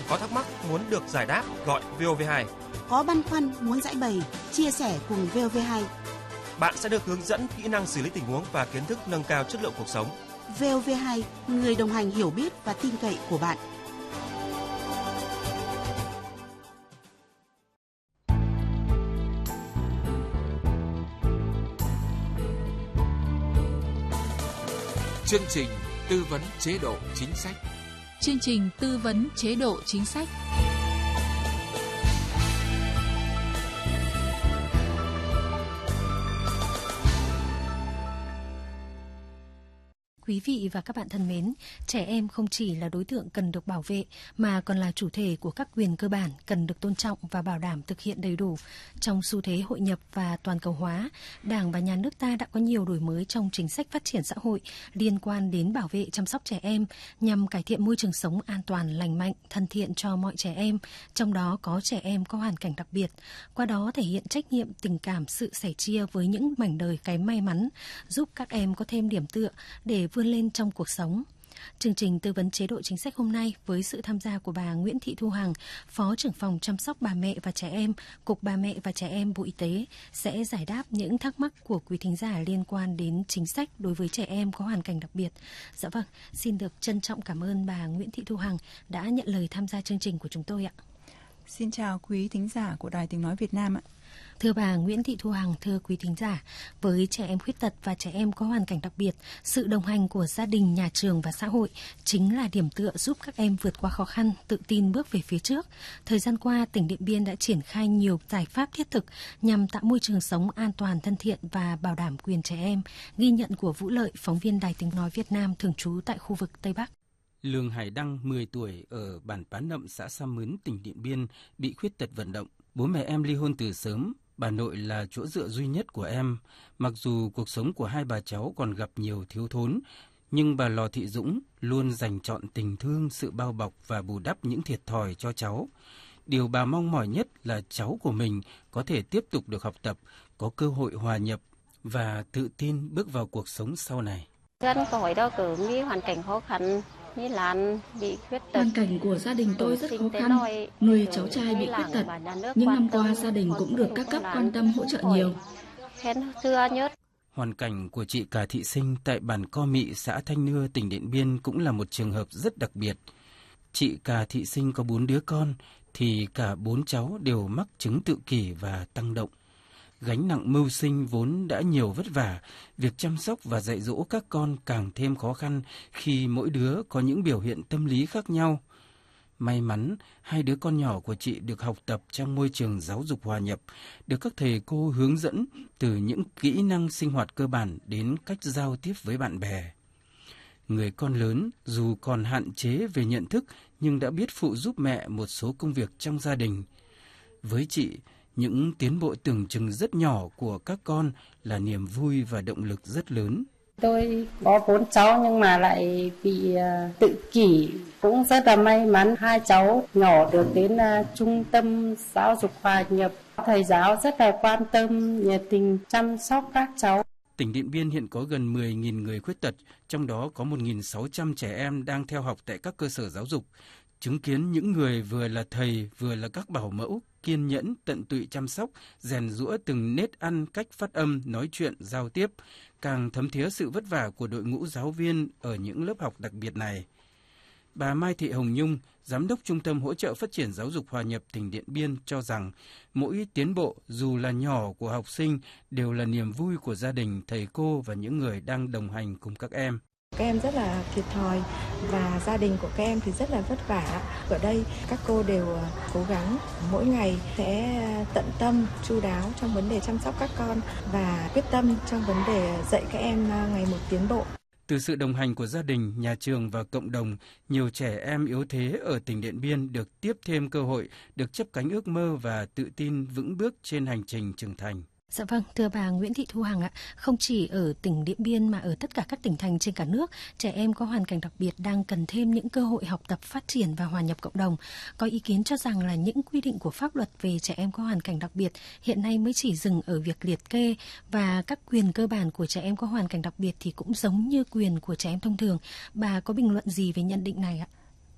Có thắc mắc muốn được giải đáp gọi VOV2. Có băn khoăn muốn giải bày, chia sẻ cùng VOV2. Bạn sẽ được hướng dẫn kỹ năng xử lý tình huống và kiến thức nâng cao chất lượng cuộc sống. VOV2, người đồng hành hiểu biết và tin cậy của bạn. Chương trình tư vấn chế độ chính sách. Chương trình tư vấn chế độ chính sách. Quý vị và các bạn thân mến, trẻ em không chỉ là đối tượng cần được bảo vệ mà còn là chủ thể của các quyền cơ bản cần được tôn trọng và bảo đảm thực hiện đầy đủ. Trong xu thế hội nhập và toàn cầu hóa, Đảng và Nhà nước ta đã có nhiều đổi mới trong chính sách phát triển xã hội liên quan đến bảo vệ chăm sóc trẻ em nhằm cải thiện môi trường sống an toàn, lành mạnh, thân thiện cho mọi trẻ em, trong đó có trẻ em có hoàn cảnh đặc biệt. Qua đó thể hiện trách nhiệm, tình cảm, sự sẻ chia với những mảnh đời kém may mắn, giúp các em có thêm điểm tựa để vươn lên trong cuộc sống. Chương trình tư vấn chế độ chính sách hôm nay với sự tham gia của bà Nguyễn Thị Thu Hằng, Phó trưởng phòng chăm sóc bà mẹ và trẻ em, Cục Bà mẹ và Trẻ em Bộ Y tế sẽ giải đáp những thắc mắc của quý thính giả liên quan đến chính sách đối với trẻ em có hoàn cảnh đặc biệt. Dạ vâng, xin được trân trọng cảm ơn bà Nguyễn Thị Thu Hằng đã nhận lời tham gia chương trình của chúng tôi ạ. Xin chào quý thính giả của Đài Tiếng Nói Việt Nam ạ. Thưa bà Nguyễn Thị Thu Hằng, thưa quý thính giả, với trẻ em khuyết tật và trẻ em có hoàn cảnh đặc biệt, sự đồng hành của gia đình, nhà trường và xã hội chính là điểm tựa giúp các em vượt qua khó khăn, tự tin bước về phía trước. Thời gian qua, tỉnh Điện Biên đã triển khai nhiều giải pháp thiết thực nhằm tạo môi trường sống an toàn, thân thiện và bảo đảm quyền trẻ em. Ghi nhận của Vũ Lợi, phóng viên Đài Tiếng Nói Việt Nam thường trú tại khu vực Tây Bắc. Lương Hải Đăng, 10 tuổi, ở bản Pán Nậm, xã Sa Mướn, tỉnh Điện Biên, bị khuyết tật vận động. Bố mẹ em ly hôn từ sớm, bà nội là chỗ dựa duy nhất của em. Mặc dù cuộc sống của hai bà cháu còn gặp nhiều thiếu thốn, nhưng bà Lò Thị Dũng luôn dành trọn tình thương, sự bao bọc và bù đắp những thiệt thòi cho cháu. Điều bà mong mỏi nhất là cháu của mình có thể tiếp tục được học tập, có cơ hội hòa nhập và tự tin bước vào cuộc sống sau này. Dân có hỏi đâu cứ nghĩ hoàn cảnh khó khăn, như Lan bị khuyết tật. Hoàn cảnh của gia đình tôi rất khó khăn, nuôi cháu trai bị khuyết tật. Nhưng năm qua gia đình cũng được các cấp quan tâm hỗ trợ nhiều. Hoàn cảnh của chị Cà Thị Sinh tại bản Co Mị, xã Thanh Nưa, tỉnh Điện Biên cũng là một trường hợp rất đặc biệt. Chị Cà Thị Sinh có 4 đứa con, thì cả 4 cháu đều mắc chứng tự kỷ và tăng động. Gánh nặng mưu sinh vốn đã nhiều vất vả, việc chăm sóc và dạy dỗ các con càng thêm khó khăn khi mỗi đứa có những biểu hiện tâm lý khác nhau. May mắn, 2 đứa con nhỏ của chị được học tập trong môi trường giáo dục hòa nhập, được các thầy cô hướng dẫn từ những kỹ năng sinh hoạt cơ bản đến cách giao tiếp với bạn bè. Người con lớn dù còn hạn chế về nhận thức nhưng đã biết phụ giúp mẹ một số công việc trong gia đình. Với chị, những tiến bộ tưởng chừng rất nhỏ của các con là niềm vui và động lực rất lớn. Tôi có 4 cháu nhưng mà lại bị tự kỷ. Cũng rất là may mắn 2 cháu nhỏ được đến trung tâm giáo dục hòa nhập. Thầy giáo rất là quan tâm, nhiệt tình chăm sóc các cháu. Tỉnh Điện Biên hiện có gần 10.000 người khuyết tật, trong đó có 1.600 trẻ em đang theo học tại các cơ sở giáo dục. Chứng kiến những người vừa là thầy vừa là các bảo mẫu, kiên nhẫn, tận tụy chăm sóc, rèn giũa từng nết ăn, cách phát âm, nói chuyện, giao tiếp, càng thấm thía sự vất vả của đội ngũ giáo viên ở những lớp học đặc biệt này. Bà Mai Thị Hồng Nhung, Giám đốc Trung tâm Hỗ trợ Phát triển Giáo dục Hòa nhập tỉnh Điện Biên cho rằng mỗi tiến bộ dù là nhỏ của học sinh đều là niềm vui của gia đình, thầy cô và những người đang đồng hành cùng các em. Các em rất là thiệt thòi và gia đình của các em thì rất là vất vả. Ở đây các cô đều cố gắng mỗi ngày sẽ tận tâm, chu đáo trong vấn đề chăm sóc các con và quyết tâm trong vấn đề dạy các em ngày một tiến bộ. Từ sự đồng hành của gia đình, nhà trường và cộng đồng, nhiều trẻ em yếu thế ở tỉnh Điện Biên được tiếp thêm cơ hội, được chắp cánh ước mơ và tự tin vững bước trên hành trình trưởng thành. Dạ vâng, thưa bà Nguyễn Thị Thu Hằng ạ, không chỉ ở tỉnh Điện Biên mà ở tất cả các tỉnh thành trên cả nước, trẻ em có hoàn cảnh đặc biệt đang cần thêm những cơ hội học tập, phát triển và hòa nhập cộng đồng. Có ý kiến cho rằng là những quy định của pháp luật về trẻ em có hoàn cảnh đặc biệt hiện nay mới chỉ dừng ở việc liệt kê và các quyền cơ bản của trẻ em có hoàn cảnh đặc biệt thì cũng giống như quyền của trẻ em thông thường. Bà có bình luận gì về nhận định này ạ?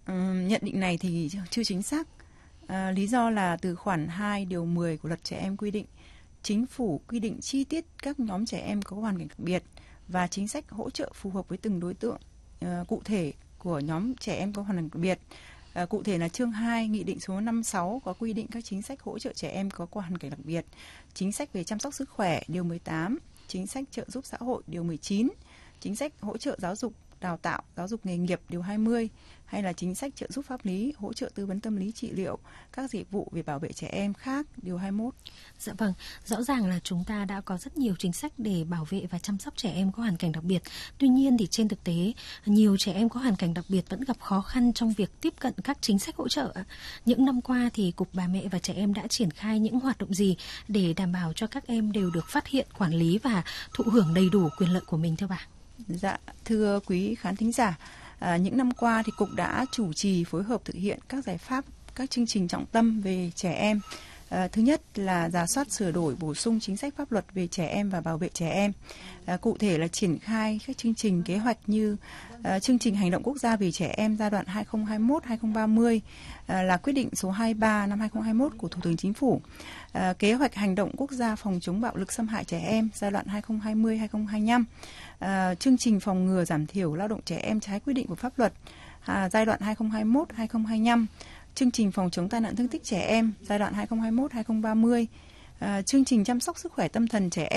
Nhận định này thì chưa chính xác. Lý do là từ khoản 2 điều 10 của Luật Trẻ Em quy định Chính phủ quy định chi tiết các nhóm trẻ em có hoàn cảnh đặc biệt và chính sách hỗ trợ phù hợp với từng đối tượng cụ thể của nhóm trẻ em có hoàn cảnh đặc biệt. Cụ thể là chương 2 Nghị định số 56 có quy định các chính sách hỗ trợ trẻ em có hoàn cảnh đặc biệt, chính sách về chăm sóc sức khỏe điều 18, chính sách trợ giúp xã hội điều 19, chính sách hỗ trợ giáo dục đào tạo, giáo dục nghề nghiệp điều 20, hay là chính sách trợ giúp pháp lý, hỗ trợ tư vấn tâm lý trị liệu, các dịch vụ về bảo vệ trẻ em khác điều 21. Dạ vâng, rõ ràng là chúng ta đã có rất nhiều chính sách để bảo vệ và chăm sóc trẻ em có hoàn cảnh đặc biệt. Tuy nhiên thì trên thực tế, nhiều trẻ em có hoàn cảnh đặc biệt vẫn gặp khó khăn trong việc tiếp cận các chính sách hỗ trợ. Những năm qua thì Cục Bà mẹ và Trẻ em đã triển khai những hoạt động gì để đảm bảo cho các em đều được phát hiện, quản lý và thụ hưởng đầy đủ quyền lợi của mình thưa bà? Dạ, thưa quý khán thính giả, những năm qua thì Cục đã chủ trì phối hợp thực hiện các giải pháp, các chương trình trọng tâm về trẻ em. Thứ nhất là rà soát sửa đổi bổ sung chính sách pháp luật về trẻ em và bảo vệ trẻ em. Cụ thể là triển khai các chương trình kế hoạch như chương trình hành động quốc gia về trẻ em giai đoạn 2021-2030 là quyết định số 23 năm 2021 của Thủ tướng Chính phủ. Kế hoạch hành động quốc gia phòng chống bạo lực xâm hại trẻ em giai đoạn 2020-2025. Chương trình phòng ngừa giảm thiểu lao động trẻ em trái quy định của pháp luật giai đoạn 2021-2025. Chương trình phòng chống tai nạn thương tích trẻ em giai đoạn 2021-2030, chương trình chăm sóc sức khỏe tâm thần trẻ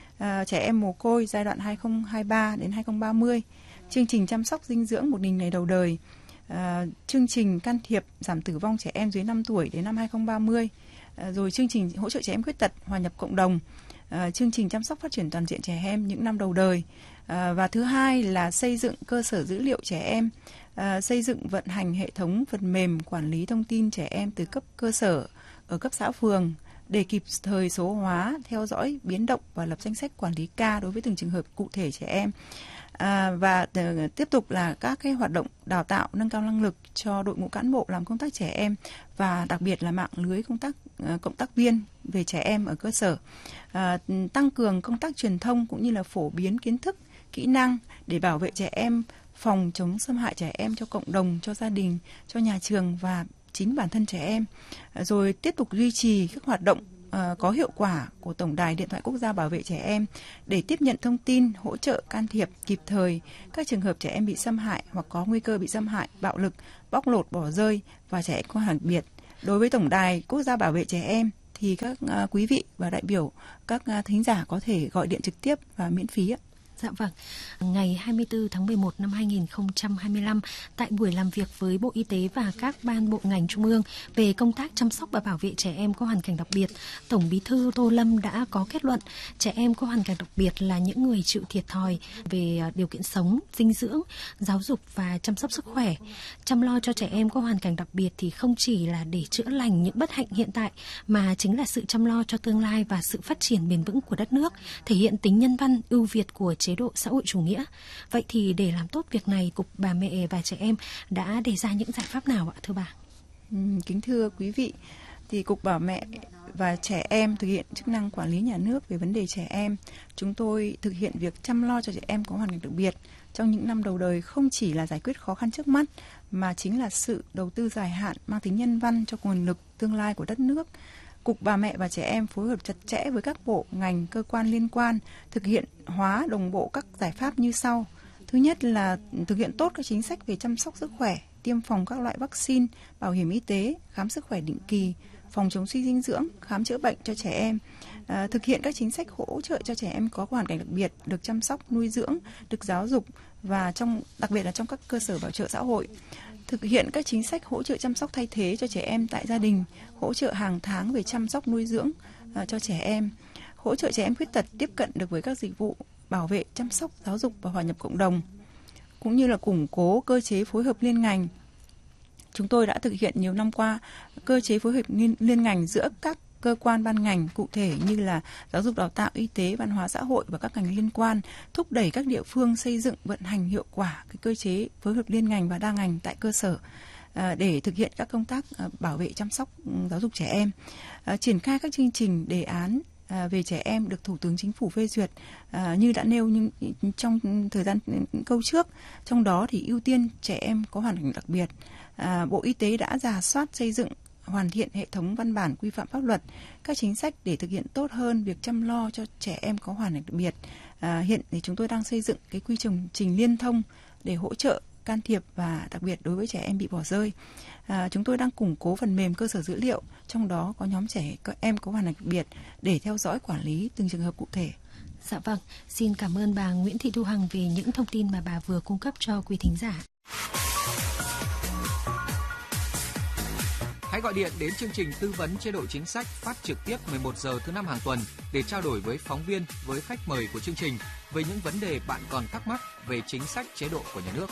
em mồ côi giai đoạn 2023 đến 2030, chương trình chăm sóc dinh dưỡng 1000 ngày đầu đời, chương trình can thiệp giảm tử vong trẻ em dưới 5 tuổi đến năm 2030, rồi chương trình hỗ trợ trẻ em khuyết tật hòa nhập cộng đồng, chương trình chăm sóc phát triển toàn diện trẻ em những năm đầu đời. Và thứ hai là xây dựng cơ sở dữ liệu trẻ em, xây dựng vận hành hệ thống phần mềm quản lý thông tin trẻ em từ cấp cơ sở ở cấp xã phường để kịp thời số hóa, theo dõi biến động và lập danh sách quản lý ca đối với từng trường hợp cụ thể trẻ em. Và tiếp tục là các cái hoạt động đào tạo nâng cao năng lực cho đội ngũ cán bộ làm công tác trẻ em và đặc biệt là mạng lưới cộng tác viên về trẻ em ở cơ sở, tăng cường công tác truyền thông cũng như là phổ biến kiến thức, kỹ năng để bảo vệ trẻ em, phòng chống xâm hại trẻ em cho cộng đồng, cho gia đình, cho nhà trường và chính bản thân trẻ em. Rồi tiếp tục duy trì các hoạt động có hiệu quả của Tổng đài Điện thoại Quốc gia bảo vệ trẻ em để tiếp nhận thông tin, hỗ trợ can thiệp kịp thời các trường hợp trẻ em bị xâm hại hoặc có nguy cơ bị xâm hại, bạo lực, bóc lột, bỏ rơi và trẻ em có hoàn cảnh đặc biệt. Đối với Tổng đài Quốc gia bảo vệ trẻ em thì các quý vị và đại biểu, các thính giả có thể gọi điện trực tiếp và miễn phí ạ. Dạ vâng, ngày 24 tháng 11 năm 2025, tại buổi làm việc với Bộ Y tế và các ban bộ ngành trung ương về công tác chăm sóc và bảo vệ trẻ em có hoàn cảnh đặc biệt, Tổng Bí thư Tô Lâm đã có kết luận trẻ em có hoàn cảnh đặc biệt là những người chịu thiệt thòi về điều kiện sống, dinh dưỡng, giáo dục và chăm sóc sức khỏe. Chăm lo cho trẻ em có hoàn cảnh đặc biệt thì không chỉ là để chữa lành những bất hạnh hiện tại mà chính là sự chăm lo cho tương lai và sự phát triển bền vững của đất nước, thể hiện tính nhân văn, ưu việt của chế độ xã hội chủ nghĩa. Vậy thì để làm tốt việc này, Cục Bà mẹ và Trẻ em đã đề ra những giải pháp nào ạ thưa bà? Kính thưa quý vị, thì Cục Bà mẹ và Trẻ em thực hiện chức năng quản lý nhà nước về vấn đề trẻ em. Chúng tôi thực hiện việc chăm lo cho trẻ em có hoàn cảnh đặc biệt trong những năm đầu đời không chỉ là giải quyết khó khăn trước mắt mà chính là sự đầu tư dài hạn mang tính nhân văn cho nguồn lực tương lai của đất nước. Cục Bà mẹ và Trẻ em phối hợp chặt chẽ với các bộ, ngành, cơ quan liên quan thực hiện hóa đồng bộ các giải pháp như sau. Thứ nhất là thực hiện tốt các chính sách về chăm sóc sức khỏe, tiêm phòng các loại vaccine, bảo hiểm y tế, khám sức khỏe định kỳ, phòng chống suy dinh dưỡng, khám chữa bệnh cho trẻ em. Thực hiện các chính sách hỗ trợ cho trẻ em có hoàn cảnh đặc biệt, được chăm sóc, nuôi dưỡng, được giáo dục và đặc biệt là trong các cơ sở bảo trợ xã hội. Thực hiện các chính sách hỗ trợ chăm sóc thay thế cho trẻ em tại gia đình, hỗ trợ hàng tháng về chăm sóc nuôi dưỡng cho trẻ em, hỗ trợ trẻ em khuyết tật tiếp cận được với các dịch vụ bảo vệ, chăm sóc, giáo dục và hòa nhập cộng đồng, cũng như là củng cố cơ chế phối hợp liên ngành. Chúng tôi đã thực hiện nhiều năm qua cơ chế phối hợp liên ngành giữa các cơ quan ban ngành cụ thể như là giáo dục đào tạo, y tế, văn hóa xã hội và các ngành liên quan, thúc đẩy các địa phương xây dựng vận hành hiệu quả cái cơ chế phối hợp liên ngành và đa ngành tại cơ sở để thực hiện các công tác bảo vệ, chăm sóc, giáo dục trẻ em, triển khai các chương trình, đề án về trẻ em được Thủ tướng Chính phủ phê duyệt như đã nêu trong thời gian câu trước, trong đó thì ưu tiên trẻ em có hoàn cảnh đặc biệt. Bộ Y tế đã rà soát xây dựng hoàn thiện hệ thống văn bản quy phạm pháp luật, các chính sách để thực hiện tốt hơn việc chăm lo cho trẻ em có hoàn cảnh đặc biệt. Hiện thì chúng tôi đang xây dựng cái quy trình liên thông để hỗ trợ can thiệp và đặc biệt đối với trẻ em bị bỏ rơi. Chúng tôi đang củng cố phần mềm cơ sở dữ liệu, trong đó có nhóm trẻ em có hoàn cảnh đặc biệt để theo dõi quản lý từng trường hợp cụ thể. Dạ vâng, xin cảm ơn bà Nguyễn Thị Thu Hằng về những thông tin mà bà vừa cung cấp cho quý thính giả. Hãy gọi điện đến chương trình tư vấn chế độ chính sách phát trực tiếp 11 giờ thứ 5 hàng tuần để trao đổi với phóng viên, với khách mời của chương trình về những vấn đề bạn còn thắc mắc về chính sách chế độ của nhà nước.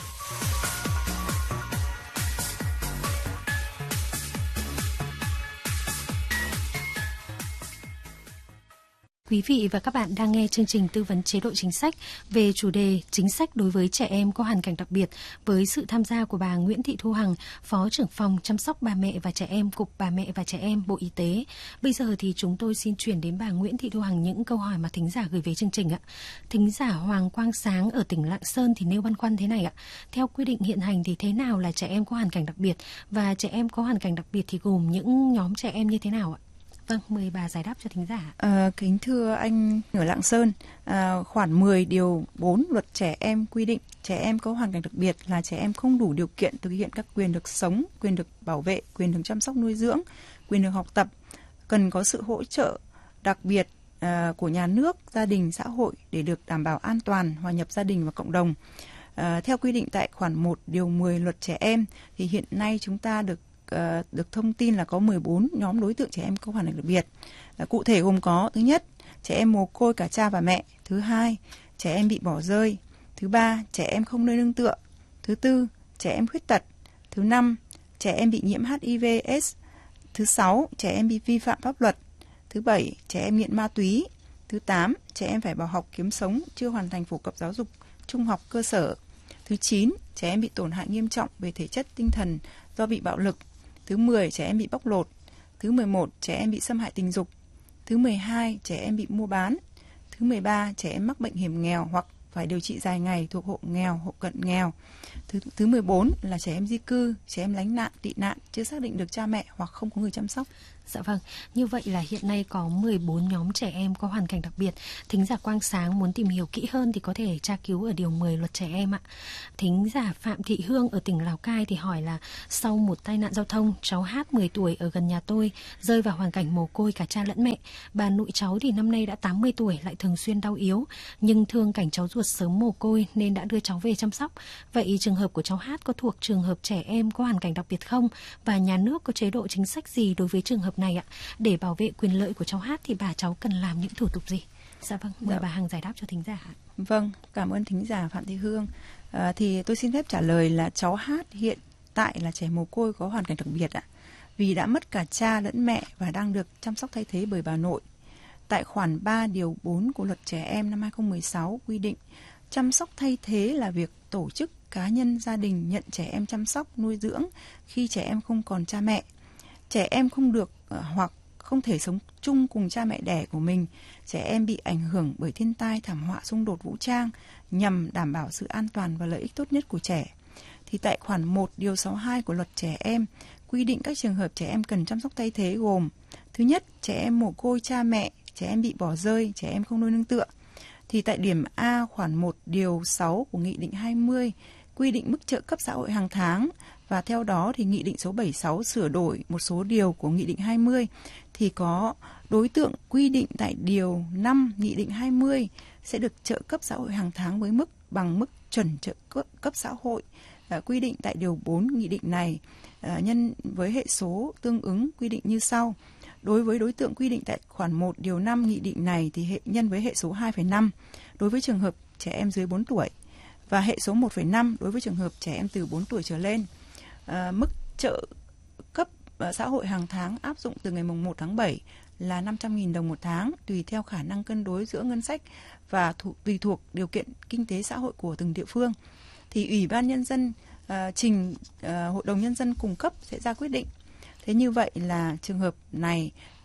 Quý vị và các bạn đang nghe chương trình tư vấn chế độ chính sách về chủ đề chính sách đối với trẻ em có hoàn cảnh đặc biệt với sự tham gia của bà Nguyễn Thị Thu Hằng, Phó trưởng phòng chăm sóc bà mẹ và trẻ em, Cục Bà mẹ và Trẻ em, Bộ Y tế. Bây giờ thì chúng tôi xin chuyển đến bà Nguyễn Thị Thu Hằng những câu hỏi mà thính giả gửi về chương trình ạ. Thính giả Hoàng Quang Sáng ở tỉnh Lạng Sơn thì nêu băn khoăn thế này ạ. Theo quy định hiện hành thì thế nào là trẻ em có hoàn cảnh đặc biệt, và trẻ em có hoàn cảnh đặc biệt thì gồm những nhóm trẻ em như thế nào ạ? Vâng, mời bà giải đáp cho thính giả. Kính thưa anh ở Lạng Sơn, khoản 10 điều 4 luật trẻ em quy định trẻ em có hoàn cảnh đặc biệt là trẻ em không đủ điều kiện thực hiện các quyền được sống, quyền được bảo vệ, quyền được chăm sóc nuôi dưỡng, quyền được học tập, cần có sự hỗ trợ đặc biệt của nhà nước, gia đình, xã hội để được đảm bảo an toàn, hòa nhập gia đình và cộng đồng. Theo quy định tại khoản 1 điều 10 luật trẻ em thì hiện nay chúng ta được thông tin là có 14 nhóm đối tượng trẻ em có hoàn cảnh đặc biệt. Cụ thể gồm có: thứ nhất, trẻ em mồ côi cả cha và mẹ; thứ hai, trẻ em bị bỏ rơi; thứ ba, trẻ em không nơi nương tựa; thứ tư, trẻ em khuyết tật; thứ năm, trẻ em bị nhiễm HIV/AIDS; thứ sáu, trẻ em bị vi phạm pháp luật; thứ bảy, trẻ em nghiện ma túy; thứ 8, trẻ em phải bỏ học kiếm sống, chưa hoàn thành phổ cập giáo dục trung học cơ sở; thứ 9, trẻ em bị tổn hại nghiêm trọng về thể chất tinh thần do bị bạo lực; thứ 10, trẻ em bị bóc lột; thứ 11, trẻ em bị xâm hại tình dục; thứ 12, trẻ em bị mua bán; thứ 13, trẻ em mắc bệnh hiểm nghèo hoặc phải điều trị dài ngày thuộc hộ nghèo, hộ cận nghèo; thứ 14 là trẻ em di cư, trẻ em lánh nạn, tị nạn, chưa xác định được cha mẹ hoặc không có người chăm sóc. Dạ vâng, như vậy là hiện nay có 14 nhóm trẻ em có hoàn cảnh đặc biệt. Thính giả Quang Sáng muốn tìm hiểu kỹ hơn thì có thể tra cứu ở điều 10 luật trẻ em ạ. Thính giả Phạm Thị Hương ở tỉnh Lào Cai thì hỏi là sau một tai nạn giao thông, cháu Hát 10 tuổi ở gần nhà tôi rơi vào hoàn cảnh mồ côi cả cha lẫn mẹ. Bà nội cháu thì năm nay đã 80 tuổi, lại thường xuyên đau yếu, nhưng thương cảnh cháu ruột sớm mồ côi nên đã đưa cháu về chăm sóc. Vậy trường hợp của cháu Hát có thuộc trường hợp trẻ em có hoàn cảnh đặc biệt không? Và nhà nước có chế độ chính sách gì đối với trường hợp này ạ? Để bảo vệ quyền lợi của cháu Hát thì bà cháu cần làm những thủ tục gì? Dạ vâng, mời bà Hằng giải đáp cho thính giả. Vâng, cảm ơn thính giả Phạm Thị Hương. Thì tôi xin phép trả lời là cháu Hát hiện tại là trẻ mồ côi có hoàn cảnh đặc biệt ạ, vì đã mất cả cha lẫn mẹ và đang được chăm sóc thay thế bởi bà nội. Tại khoản 3 điều 4 của luật trẻ em năm 2016 quy định chăm sóc thay thế là việc tổ chức, cá nhân, gia đình nhận trẻ em chăm sóc, nuôi dưỡng khi trẻ em không còn cha mẹ. Trẻ em không được hoặc không thể sống chung cùng cha mẹ đẻ của mình, trẻ em bị ảnh hưởng bởi thiên tai, thảm họa, xung đột vũ trang nhằm đảm bảo sự an toàn và lợi ích tốt nhất của trẻ. Thì tại khoản 1 điều 62 của luật trẻ em quy định các trường hợp trẻ em cần chăm sóc thay thế gồm: thứ nhất, trẻ em mồ côi cha mẹ, trẻ em bị bỏ rơi, trẻ em không nơi nương tựa. Thì tại điểm A khoản 1 điều 6 của Nghị định 20 quy định mức trợ cấp xã hội hàng tháng, và theo đó thì Nghị định số 76 sửa đổi một số điều của Nghị định 20 thì có đối tượng quy định tại điều 5 Nghị định 20 sẽ được trợ cấp xã hội hàng tháng với mức bằng mức chuẩn trợ cấp xã hội quy định tại điều 4 Nghị định này, nhân với hệ số tương ứng quy định như sau. Đối với đối tượng quy định tại khoản 1 điều 5 Nghị định này thì nhân với hệ số 2,5 đối với trường hợp trẻ em dưới 4 tuổi và hệ số 1,5 đối với trường hợp trẻ em từ 4 tuổi trở lên. Mức trợ cấp xã hội hàng tháng áp dụng từ ngày 1 tháng 7 là 500.000 đồng một tháng, tùy theo khả năng cân đối giữa ngân sách và tùy thuộc điều kiện kinh tế xã hội của từng địa phương. Thì Ủy ban Nhân dân trình Hội đồng Nhân dân cung cấp sẽ ra quyết định. Thế như vậy là trường hợp này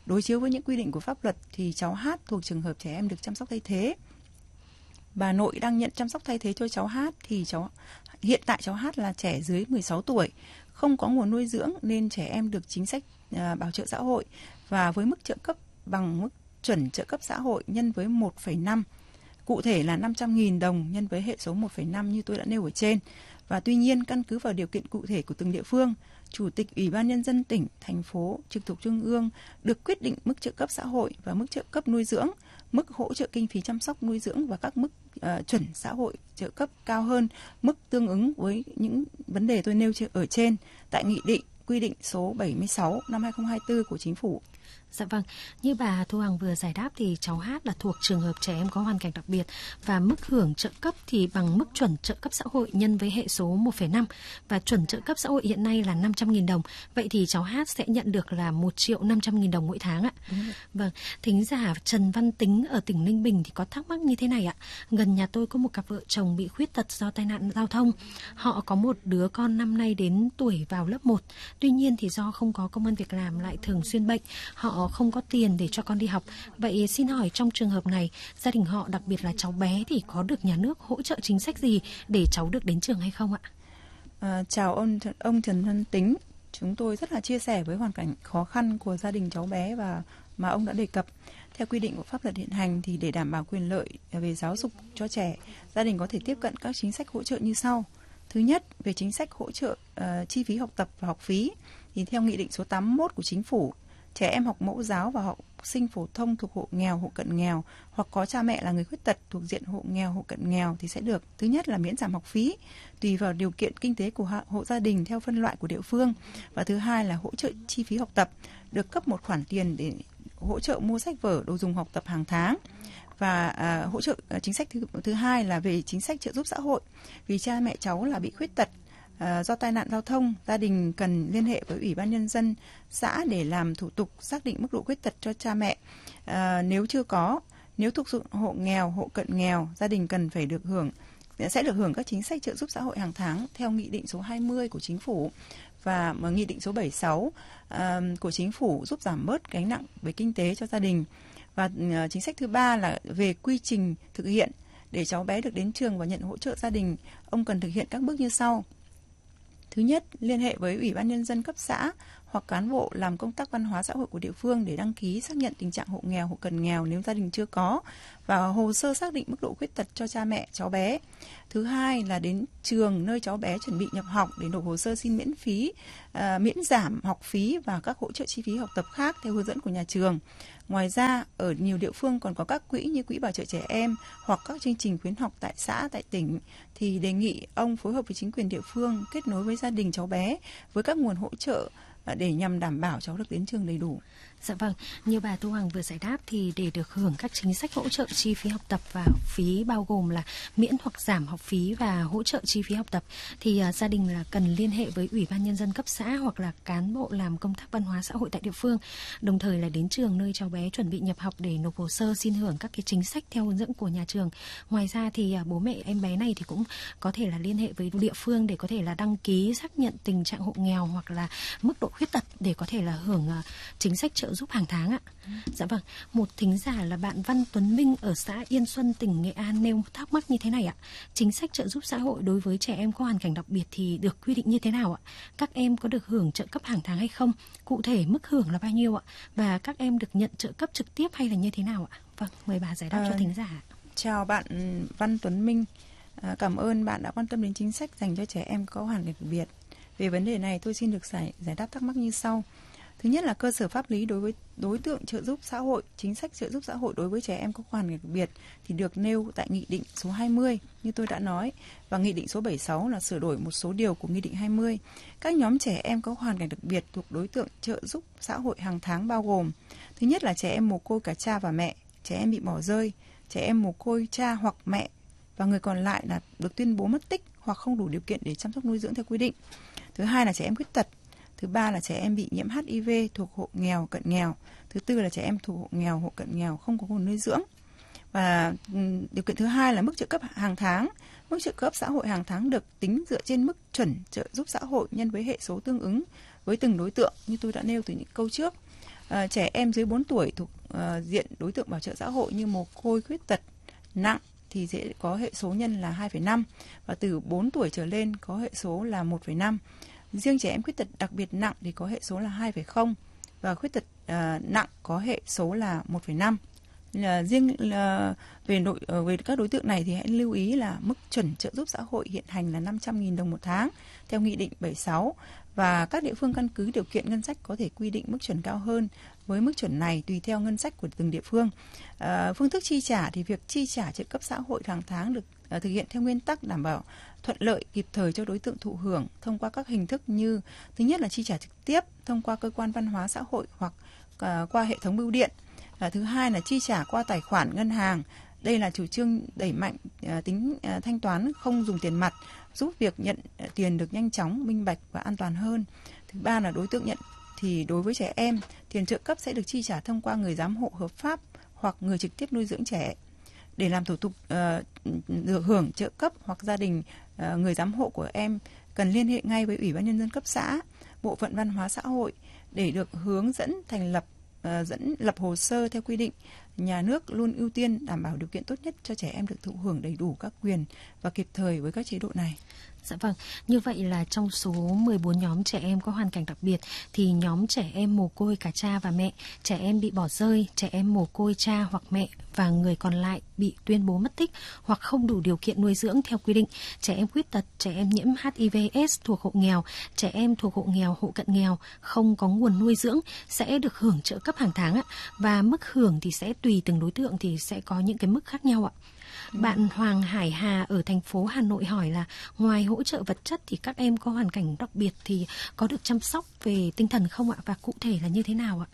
Đối chiếu với những quy định của pháp luật thì cháu Hát thuộc trường hợp trẻ em được chăm sóc thay thế. Bà nội đang nhận chăm sóc thay thế cho cháu Hát thì hiện tại cháu Hát là trẻ dưới 16 tuổi, không có nguồn nuôi dưỡng nên trẻ em được chính sách bảo trợ xã hội và với mức trợ cấp bằng mức chuẩn trợ cấp xã hội nhân với 1,5. Cụ thể là 500.000 đồng nhân với hệ số 1,5 như tôi đã nêu ở trên. Và tuy nhiên căn cứ vào điều kiện cụ thể của từng địa phương, Chủ tịch Ủy ban Nhân dân tỉnh, thành phố trực thuộc Trung ương được quyết định mức trợ cấp xã hội và mức trợ cấp nuôi dưỡng, mức hỗ trợ kinh phí chăm sóc nuôi dưỡng và các mức chuẩn xã hội trợ cấp cao hơn mức tương ứng với những vấn đề tôi nêu ở trên tại Nghị định quy định số 76 năm 2024 của Chính phủ. Dạ vâng, như bà Thu Hằng vừa giải đáp thì cháu Hát là thuộc trường hợp trẻ em có hoàn cảnh đặc biệt và mức hưởng trợ cấp thì bằng mức chuẩn trợ cấp xã hội nhân với hệ số 1,5 và chuẩn trợ cấp xã hội hiện nay là 500.000 đồng. Vậy thì cháu Hát sẽ nhận được là 1.500.000 đồng mỗi tháng ạ. Vâng, thính giả Trần Văn Tính ở tỉnh Ninh Bình thì có thắc mắc như thế này ạ. Gần nhà tôi có một cặp vợ chồng bị khuyết tật do tai nạn giao thông. Họ có một đứa con năm nay đến tuổi vào lớp 1. Tuy nhiên thì do không có công ăn việc làm lại thường xuyên bệnh, họ không có tiền để cho con đi học. Vậy xin hỏi trong trường hợp này, gia đình họ đặc biệt là cháu bé thì có được nhà nước hỗ trợ chính sách gì để cháu được đến trường hay không ạ? Chào ông Trần Văn Tính. Chúng tôi rất là chia sẻ với hoàn cảnh khó khăn của gia đình cháu bé và mà ông đã đề cập. Theo quy định của pháp luật hiện hành thì để đảm bảo quyền lợi về giáo dục cho trẻ, gia đình có thể tiếp cận các chính sách hỗ trợ như sau. Thứ nhất, về chính sách hỗ trợ chi phí học tập và học phí thì theo Nghị định số 81 của Chính phủ, trẻ em học mẫu giáo và học sinh phổ thông thuộc hộ nghèo, hộ cận nghèo hoặc có cha mẹ là người khuyết tật thuộc diện hộ nghèo, hộ cận nghèo thì sẽ được thứ nhất là miễn giảm học phí tùy vào điều kiện kinh tế của hộ gia đình theo phân loại của địa phương, và thứ hai là hỗ trợ chi phí học tập, được cấp một khoản tiền để hỗ trợ mua sách vở, đồ dùng học tập hàng tháng. Và hỗ trợ chính sách thứ hai là về chính sách trợ giúp xã hội, vì cha mẹ cháu là bị khuyết tật do tai nạn giao thông, gia đình cần liên hệ với Ủy ban Nhân dân xã để làm thủ tục xác định mức độ khuyết tật cho cha mẹ. Nếu thuộc diện hộ nghèo, hộ cận nghèo, gia đình cần phải sẽ được hưởng các chính sách trợ giúp xã hội hàng tháng theo Nghị định số 20 của Chính phủ và Nghị định số 76 của Chính phủ giúp giảm bớt gánh nặng về kinh tế cho gia đình. Và chính sách thứ ba là về quy trình thực hiện. Để cháu bé được đến trường và nhận hỗ trợ gia đình, ông cần thực hiện các bước như sau. Thứ nhất, liên hệ với Ủy ban Nhân dân cấp xã hoặc cán bộ làm công tác văn hóa xã hội của địa phương để đăng ký xác nhận tình trạng hộ nghèo, hộ cận nghèo nếu gia đình chưa có, và hồ sơ xác định mức độ khuyết tật cho cha mẹ cháu bé. Thứ hai là đến trường nơi cháu bé chuẩn bị nhập học để nộp hồ sơ xin miễn giảm học phí và các hỗ trợ chi phí học tập khác theo hướng dẫn của nhà trường. Ngoài ra, ở nhiều địa phương còn có các quỹ như quỹ bảo trợ trẻ em hoặc các chương trình khuyến học tại xã, tại tỉnh, thì đề nghị ông phối hợp với chính quyền địa phương kết nối với gia đình cháu bé với các nguồn hỗ trợ để nhằm đảm bảo cháu được đến trường đầy đủ. Dạ vâng, như bà Thu Hằng vừa giải đáp thì để được hưởng các chính sách hỗ trợ chi phí học tập và học phí bao gồm là miễn hoặc giảm học phí và hỗ trợ chi phí học tập thì gia đình là cần liên hệ với Ủy ban Nhân dân cấp xã hoặc là cán bộ làm công tác văn hóa xã hội tại địa phương, đồng thời là đến trường nơi cháu bé chuẩn bị nhập học để nộp hồ sơ xin hưởng các cái chính sách theo hướng dẫn của nhà trường. Ngoài ra thì bố mẹ em bé này thì cũng có thể là liên hệ với địa phương để có thể là đăng ký xác nhận tình trạng hộ nghèo hoặc là mức độ khuyết tật để có thể là hưởng chính sách trợ giúp hàng tháng ạ. Dạ vâng, một thính giả là bạn Văn Tuấn Minh ở xã Yên Xuân, tỉnh Nghệ An nêu thắc mắc như thế này ạ. Chính sách trợ giúp xã hội đối với trẻ em có hoàn cảnh đặc biệt thì được quy định như thế nào ạ? Các em có được hưởng trợ cấp hàng tháng hay không? Cụ thể mức hưởng là bao nhiêu ạ? Và các em được nhận trợ cấp trực tiếp hay là như thế nào ạ? Vâng, mời bà giải đáp cho thính giả. Chào bạn Văn Tuấn Minh. Cảm ơn bạn đã quan tâm đến chính sách dành cho trẻ em có hoàn cảnh đặc biệt. Về vấn đề này tôi xin được giải đáp thắc mắc như sau. Thứ nhất là cơ sở pháp lý đối với đối tượng trợ giúp xã hội, chính sách trợ giúp xã hội đối với trẻ em có hoàn cảnh đặc biệt thì được nêu tại Nghị định số 20 như tôi đã nói, và Nghị định số 76 là sửa đổi một số điều của Nghị định 20. Các nhóm trẻ em có hoàn cảnh đặc biệt thuộc đối tượng trợ giúp xã hội hàng tháng bao gồm: thứ nhất là trẻ em mồ côi cả cha và mẹ, trẻ em bị bỏ rơi, trẻ em mồ côi cha hoặc mẹ và người còn lại là được tuyên bố mất tích hoặc không đủ điều kiện để chăm sóc nuôi dưỡng theo quy định. Thứ hai là trẻ em khuyết tật. Thứ ba là trẻ em bị nhiễm HIV thuộc hộ nghèo, cận nghèo. Thứ tư là trẻ em thuộc hộ nghèo, hộ cận nghèo không có nguồn nuôi dưỡng. Và điều kiện thứ hai là mức trợ cấp hàng tháng. Mức trợ cấp xã hội hàng tháng được tính dựa trên mức chuẩn trợ giúp xã hội nhân với hệ số tương ứng với từng đối tượng như tôi đã nêu từ những câu trước. Trẻ em dưới 4 tuổi thuộc diện đối tượng bảo trợ xã hội như mồ côi, khuyết tật nặng thì sẽ có hệ số nhân là 2,5 và từ 4 tuổi trở lên có hệ số là 1,5. Riêng trẻ em khuyết tật đặc biệt nặng thì có hệ số là 2,0 và khuyết tật nặng có hệ số là 1,5. Riêng về các đối tượng này thì hãy lưu ý là mức chuẩn trợ giúp xã hội hiện hành là 500.000 đồng một tháng theo Nghị định 76 và các địa phương căn cứ điều kiện ngân sách có thể quy định mức chuẩn cao hơn với mức chuẩn này tùy theo ngân sách của từng địa phương. Phương thức chi trả thì việc chi trả trợ cấp xã hội hàng tháng được thực hiện theo nguyên tắc đảm bảo thuận lợi kịp thời cho đối tượng thụ hưởng thông qua các hình thức như thứ nhất là chi trả trực tiếp thông qua cơ quan văn hóa xã hội hoặc qua hệ thống bưu điện. Thứ hai là chi trả qua tài khoản ngân hàng. Đây là chủ trương đẩy mạnh tính thanh toán không dùng tiền mặt, giúp việc nhận tiền được nhanh chóng, minh bạch và an toàn hơn. Thứ ba là đối tượng nhận thì đối với trẻ em, tiền trợ cấp sẽ được chi trả thông qua người giám hộ hợp pháp hoặc người trực tiếp nuôi dưỡng trẻ. Để làm thủ tục được hưởng trợ cấp hoặc gia đình người giám hộ của em cần liên hệ ngay với Ủy ban Nhân dân cấp xã, Bộ phận Văn hóa xã hội để được hướng dẫn lập hồ sơ theo quy định. Nhà nước luôn ưu tiên đảm bảo điều kiện tốt nhất cho trẻ em được thụ hưởng đầy đủ các quyền và kịp thời với các chế độ này. Dạ vâng, như vậy là trong số 14 nhóm trẻ em có hoàn cảnh đặc biệt thì nhóm trẻ em mồ côi cả cha và mẹ, trẻ em bị bỏ rơi, trẻ em mồ côi cha hoặc mẹ và người còn lại bị tuyên bố mất tích hoặc không đủ điều kiện nuôi dưỡng theo quy định, trẻ em khuyết tật, trẻ em nhiễm HIV/AIDS thuộc hộ nghèo, trẻ em thuộc hộ nghèo, hộ cận nghèo không có nguồn nuôi dưỡng sẽ được hưởng trợ cấp hàng tháng ạ. Và mức hưởng thì sẽ tùy từng đối tượng thì sẽ có những cái mức khác nhau ạ. Bạn Hoàng Hải Hà ở thành phố Hà Nội hỏi là ngoài hỗ trợ vật chất thì các em có hoàn cảnh đặc biệt thì có được chăm sóc về tinh thần không ạ? Và cụ thể là như thế nào ạ?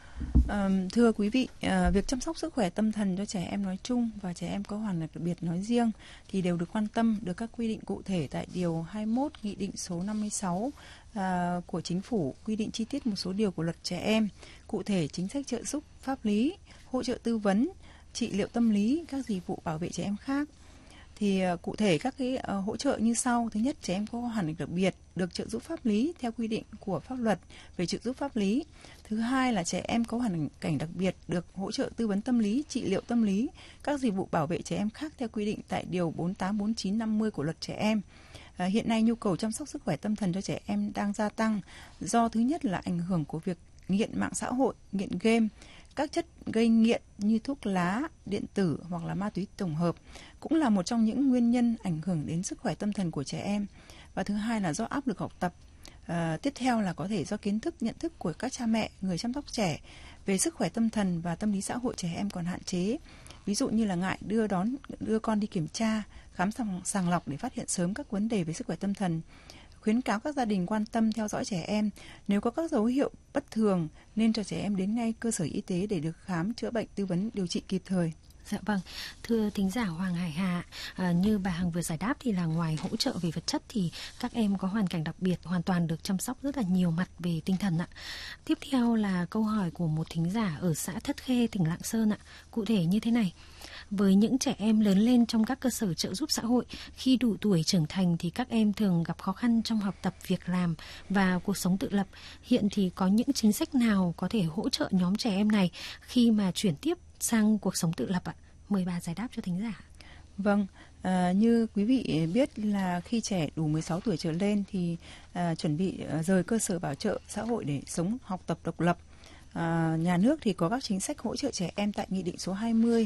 Thưa quý vị, việc chăm sóc sức khỏe tâm thần cho trẻ em nói chung và trẻ em có hoàn cảnh đặc biệt nói riêng thì đều được quan tâm, được các quy định cụ thể tại Điều 21 Nghị định số 56 của Chính phủ, quy định chi tiết một số điều của Luật Trẻ Em, cụ thể chính sách trợ giúp pháp lý, hỗ trợ tư vấn, trị liệu tâm lý, các dịch vụ bảo vệ trẻ em khác. Thì cụ thể các cái hỗ trợ như sau. Thứ nhất, trẻ em có hoàn cảnh đặc biệt được trợ giúp pháp lý theo quy định của pháp luật về trợ giúp pháp lý. Thứ hai là trẻ em có hoàn cảnh đặc biệt được hỗ trợ tư vấn tâm lý, trị liệu tâm lý, các dịch vụ bảo vệ trẻ em khác theo quy định tại Điều 48, 49, 50 của Luật Trẻ Em. Hiện nay nhu cầu chăm sóc sức khỏe tâm thần cho trẻ em đang gia tăng do thứ nhất là ảnh hưởng của việc nghiện mạng xã hội, nghiện game, các chất gây nghiện như thuốc lá, điện tử hoặc là ma túy tổng hợp cũng là một trong những nguyên nhân ảnh hưởng đến sức khỏe tâm thần của trẻ em. Và thứ hai là do áp lực học tập. Tiếp theo là có thể do kiến thức, nhận thức của các cha mẹ, người chăm sóc trẻ về sức khỏe tâm thần và tâm lý xã hội trẻ em còn hạn chế. Ví dụ như là ngại đưa con đi kiểm tra, khám sàng lọc để phát hiện sớm các vấn đề về sức khỏe tâm thần. Khuyến cáo các gia đình quan tâm theo dõi trẻ em. Nếu có các dấu hiệu bất thường nên cho trẻ em đến ngay cơ sở y tế để được khám, chữa bệnh, tư vấn, điều trị kịp thời. Dạ vâng, thưa thính giả Hoàng Hải Hà, như bà Hằng vừa giải đáp thì là ngoài hỗ trợ về vật chất thì các em có hoàn cảnh đặc biệt hoàn toàn được chăm sóc rất là nhiều mặt về tinh thần ạ. Tiếp theo là câu hỏi của một thính giả ở xã Thất Khê, tỉnh Lạng Sơn ạ. Cụ thể như thế này: với những trẻ em lớn lên trong các cơ sở trợ giúp xã hội, khi đủ tuổi trưởng thành thì các em thường gặp khó khăn trong học tập, việc làm và cuộc sống tự lập. Hiện thì có những chính sách nào có thể hỗ trợ nhóm trẻ em này khi mà chuyển tiếp sang cuộc sống tự lập ạ? Mời bà giải đáp cho thính giả. Vâng, như quý vị biết là khi trẻ đủ 16 tuổi trở lên thì chuẩn bị rời cơ sở bảo trợ xã hội để sống học tập độc lập. Nhà nước thì có các chính sách hỗ trợ trẻ em tại Nghị định số 20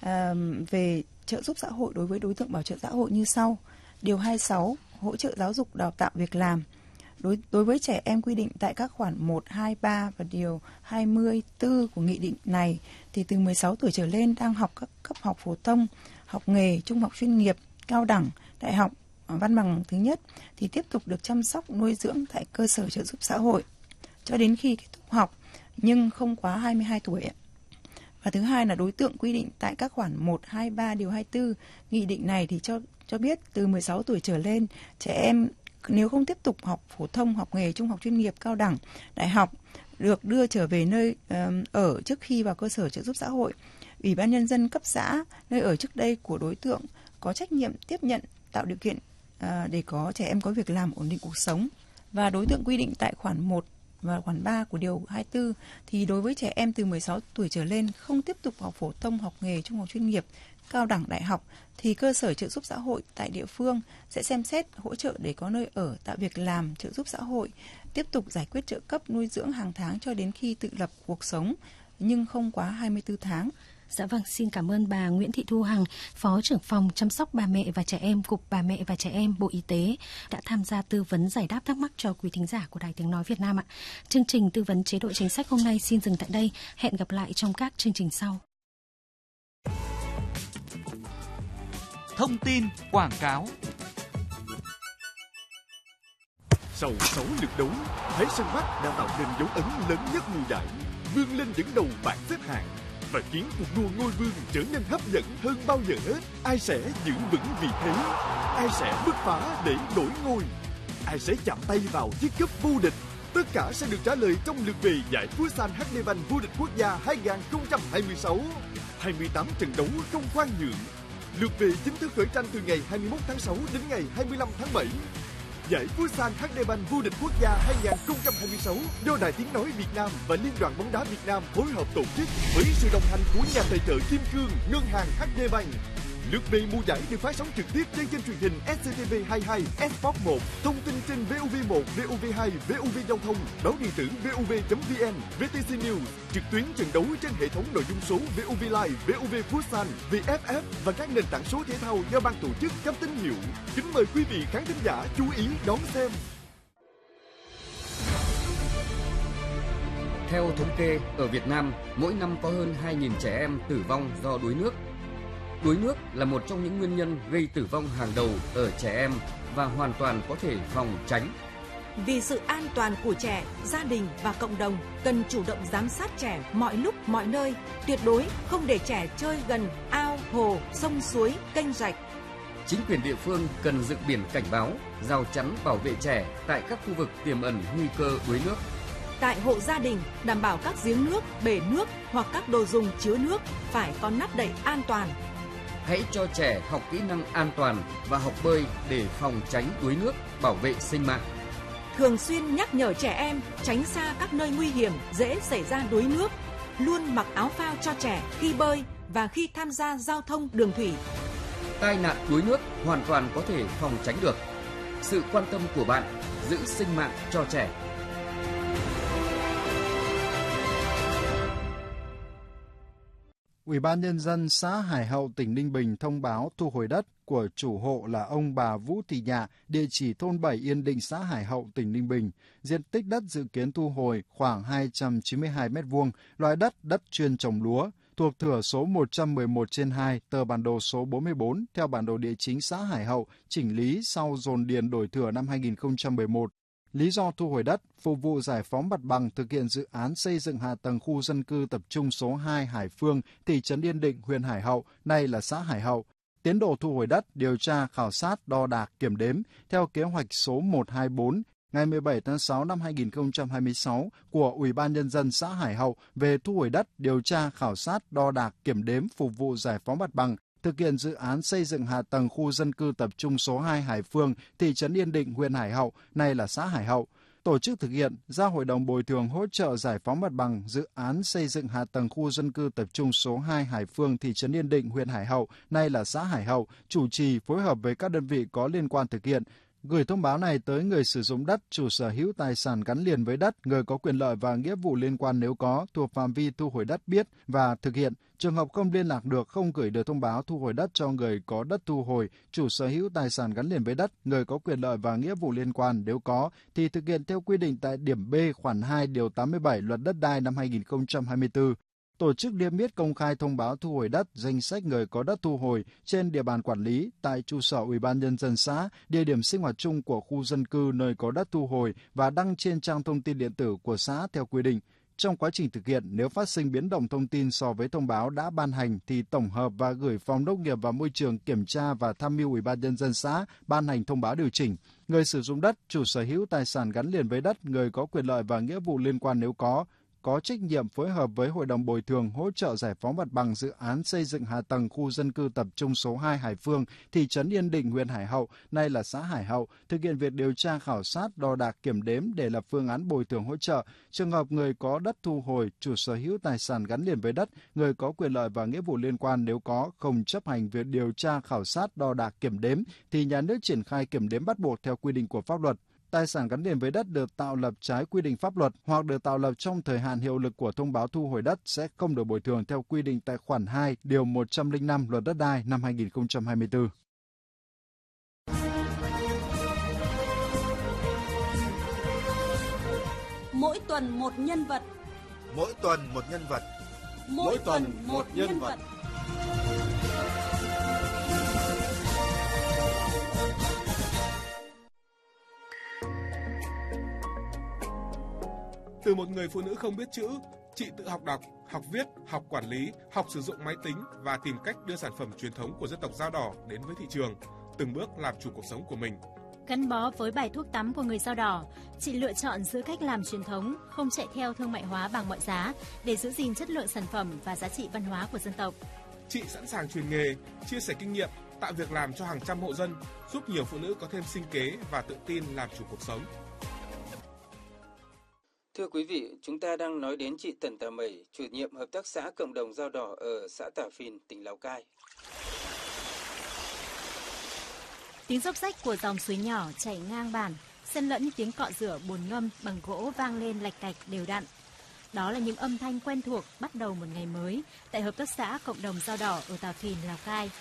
về trợ giúp xã hội đối với đối tượng bảo trợ xã hội như sau. Điều 26, hỗ trợ giáo dục đào tạo việc làm. Đối với trẻ em quy định tại các khoản 1, 2, 3 và điều 24 của nghị định này thì từ 16 tuổi trở lên đang học các cấp học phổ thông, học nghề, trung học chuyên nghiệp, cao đẳng, đại học, văn bằng thứ nhất thì tiếp tục được chăm sóc nuôi dưỡng tại cơ sở trợ giúp xã hội cho đến khi kết thúc học nhưng không quá 22 tuổi. Và thứ hai là đối tượng quy định tại các khoản 1, 2, 3 điều 24 nghị định này thì cho biết từ 16 tuổi trở lên trẻ em nếu không tiếp tục học phổ thông, học nghề, trung học chuyên nghiệp, cao đẳng, đại học được đưa trở về nơi ở trước khi vào cơ sở trợ giúp xã hội. Ủy ban Nhân dân cấp xã nơi ở trước đây của đối tượng có trách nhiệm tiếp nhận, tạo điều kiện để có trẻ em có việc làm ổn định cuộc sống. Và đối tượng quy định tại khoản 1 và khoản 3 của điều 24 thì đối với trẻ em từ 16 tuổi trở lên không tiếp tục học phổ thông, học nghề, trung học chuyên nghiệp, cao đẳng, đại học thì cơ sở trợ giúp xã hội tại địa phương sẽ xem xét hỗ trợ để có nơi ở, tạo việc làm, trợ giúp xã hội, tiếp tục giải quyết trợ cấp nuôi dưỡng hàng tháng cho đến khi tự lập cuộc sống, nhưng không quá 24 tháng. Dạ vâng, xin cảm ơn bà Nguyễn Thị Thu Hằng, Phó trưởng phòng chăm sóc bà mẹ và trẻ em, Cục Bà mẹ và Trẻ em, Bộ Y tế đã tham gia tư vấn giải đáp thắc mắc cho quý thính giả của Đài Tiếng nói Việt Nam ạ. Chương trình tư vấn chế độ chính sách hôm nay xin dừng tại đây. Hẹn gặp lại trong các chương trình sau. Thông tin quảng cáo. Sau 6 lượt đấu, Thái Sơn Bắc đã tạo nên dấu ấn lớn nhất mùa giải, vươn lên dẫn đầu bảng xếp hạng và khiến cuộc đua ngôi vương trở nên hấp dẫn hơn bao giờ hết. Ai sẽ giữ vững vị thế? Ai sẽ bứt phá để đổi ngôi? Ai sẽ chạm tay vào chiếc cúp vô địch? Tất cả sẽ được trả lời trong lượt về giải Futsal HD Bank vô địch quốc gia 2026. 28 trận đấu không khoan nhượng. Lượt về chính thức khởi tranh từ ngày 21 tháng 6 đến ngày 25 tháng 7. Giải Futsal HD Bank vô địch quốc gia 2026 do Đài Tiếng nói Việt Nam và Liên đoàn bóng đá Việt Nam phối hợp tổ chức với sự đồng hành của nhà tài trợ Kim Cương, Ngân hàng HD Bank. Lượt về mùa giải được phát sóng trực tiếp trên kênh truyền hình SCTV22, Sport 1, thông tin trên VOV1, VOV2, VOV Giao thông, báo điện tử VOV.vn, VTC News, trực tuyến trận đấu trên hệ thống nội dung số VOV Live, VOV Futsal, VFF và các nền tảng số thể thao do ban tổ chức cấp tín hiệu. Kính mời quý vị khán thính giả chú ý đón xem. Theo thống kê, ở Việt Nam, mỗi năm có hơn 2.000 trẻ em tử vong do đuối nước. Đuối nước là một trong những nguyên nhân gây tử vong hàng đầu ở trẻ em và hoàn toàn có thể phòng tránh. Vì sự an toàn của trẻ, gia đình và cộng đồng cần chủ động giám sát trẻ mọi lúc mọi nơi, tuyệt đối không để trẻ chơi gần ao, hồ, sông suối, kênh rạch. Chính quyền địa phương cần dựng biển cảnh báo, rào chắn bảo vệ trẻ tại các khu vực tiềm ẩn nguy cơ đuối nước. Tại hộ gia đình, đảm bảo các giếng nước, bể nước hoặc các đồ dùng chứa nước phải có nắp đậy an toàn. Hãy cho trẻ học kỹ năng an toàn và học bơi để phòng tránh đuối nước, bảo vệ sinh mạng. Thường xuyên nhắc nhở trẻ em tránh xa các nơi nguy hiểm dễ xảy ra đuối nước. Luôn mặc áo phao cho trẻ khi bơi và khi tham gia giao thông đường thủy. Tai nạn đuối nước hoàn toàn có thể phòng tránh được. Sự quan tâm của bạn giữ sinh mạng cho trẻ. Ủy ban Nhân dân xã Hải Hậu, tỉnh Ninh Bình thông báo thu hồi đất của chủ hộ là ông bà Vũ Thị Nhạ, địa chỉ thôn 7 Yên Định, xã Hải Hậu, tỉnh Ninh Bình. Diện tích đất dự kiến thu hồi khoảng 292 m2, loại đất chuyên trồng lúa, thuộc thửa số 111/2, tờ bản đồ số 44, theo bản đồ địa chính xã Hải Hậu, chỉnh lý sau dồn điền đổi thửa năm 2011. Lý do thu hồi đất, phục vụ giải phóng mặt bằng thực hiện dự án xây dựng hạ tầng khu dân cư tập trung số 2 Hải Phương, thị trấn Yên Định, huyện Hải Hậu, nay là xã Hải Hậu. Tiến độ thu hồi đất, điều tra, khảo sát, đo đạc, kiểm đếm theo kế hoạch số 124 ngày 17 tháng 6 năm 2026 của Ủy ban Nhân dân xã Hải Hậu về thu hồi đất, điều tra, khảo sát, đo đạc, kiểm đếm phục vụ giải phóng mặt bằng, thực hiện dự án xây dựng hạ tầng khu dân cư tập trung số 2 Hải Phương, thị trấn Yên Định, huyện Hải Hậu, nay là xã Hải Hậu. Tổ chức thực hiện, giao Hội đồng bồi thường hỗ trợ giải phóng mặt bằng dự án xây dựng hạ tầng khu dân cư tập trung số 2 Hải Phương, thị trấn Yên Định, huyện Hải Hậu, nay là xã Hải Hậu, chủ trì phối hợp với các đơn vị có liên quan thực hiện. Gửi thông báo này tới người sử dụng đất, chủ sở hữu tài sản gắn liền với đất, người có quyền lợi và nghĩa vụ liên quan nếu có, thuộc phạm vi thu hồi đất biết và thực hiện. Trường hợp không liên lạc được, không gửi được thông báo thu hồi đất cho người có đất thu hồi, chủ sở hữu tài sản gắn liền với đất, người có quyền lợi và nghĩa vụ liên quan nếu có, thì thực hiện theo quy định tại điểm B khoản 2 điều 87 Luật Đất đai năm 2024. Tổ chức niêm yết công khai thông báo thu hồi đất, danh sách người có đất thu hồi trên địa bàn quản lý tại trụ sở Ủy ban Nhân dân xã, địa điểm sinh hoạt chung của khu dân cư nơi có đất thu hồi và đăng trên trang thông tin điện tử của xã theo quy định. Trong quá trình thực hiện, nếu phát sinh biến động thông tin so với thông báo đã ban hành thì tổng hợp và gửi Phòng Nông nghiệp và Môi trường kiểm tra và tham mưu Ủy ban Nhân dân xã ban hành thông báo điều chỉnh. Người sử dụng đất, chủ sở hữu tài sản gắn liền với đất, người có quyền lợi và nghĩa vụ liên quan nếu có, có trách nhiệm phối hợp với Hội đồng Bồi thường hỗ trợ giải phóng mặt bằng dự án xây dựng hạ tầng khu dân cư tập trung số 2 Hải Phương, thị trấn Yên Định, huyện Hải Hậu, nay là xã Hải Hậu, thực hiện việc điều tra khảo sát, đo đạc, kiểm đếm để lập phương án bồi thường hỗ trợ. Trường hợp người có đất thu hồi, chủ sở hữu tài sản gắn liền với đất, người có quyền lợi và nghĩa vụ liên quan nếu có không chấp hành việc điều tra khảo sát, đo đạc, kiểm đếm, thì nhà nước triển khai kiểm đếm bắt buộc theo quy định của pháp luật. Tài sản gắn liền với đất được tạo lập trái quy định pháp luật hoặc được tạo lập trong thời hạn hiệu lực của thông báo thu hồi đất sẽ không được bồi thường theo quy định tại khoản 2, điều 105 Luật Đất đai năm 2024. Mỗi tuần một nhân vật. Mỗi tuần một nhân vật. Mỗi tuần một nhân vật. Từ một người phụ nữ không biết chữ, chị tự học đọc, học viết, học quản lý, học sử dụng máy tính và tìm cách đưa sản phẩm truyền thống của dân tộc Dao Đỏ đến với thị trường, từng bước làm chủ cuộc sống của mình. Gắn bó với bài thuốc tắm của người Dao Đỏ, chị lựa chọn giữ cách làm truyền thống, không chạy theo thương mại hóa bằng mọi giá để giữ gìn chất lượng sản phẩm và giá trị văn hóa của dân tộc. Chị sẵn sàng truyền nghề, chia sẻ kinh nghiệm, tạo việc làm cho hàng trăm hộ dân, giúp nhiều phụ nữ có thêm sinh kế và tự tin làm chủ cuộc sống. Thưa quý vị, chúng ta đang nói đến chị Tần Tà Mẩy, chủ nhiệm hợp tác xã cộng đồng Dao Đỏ ở xã Tả Phìn, tỉnh Lào Cai. Tiếng róc rách của dòng suối nhỏ chảy ngang bản, xen lẫn tiếng cọ rửa bồn ngâm bằng gỗ vang lên lạch cạch đều đặn. Đó là những âm thanh quen thuộc bắt đầu một ngày mới tại hợp tác xã cộng đồng Dao Đỏ ở Tả Phìn, Lào Cai.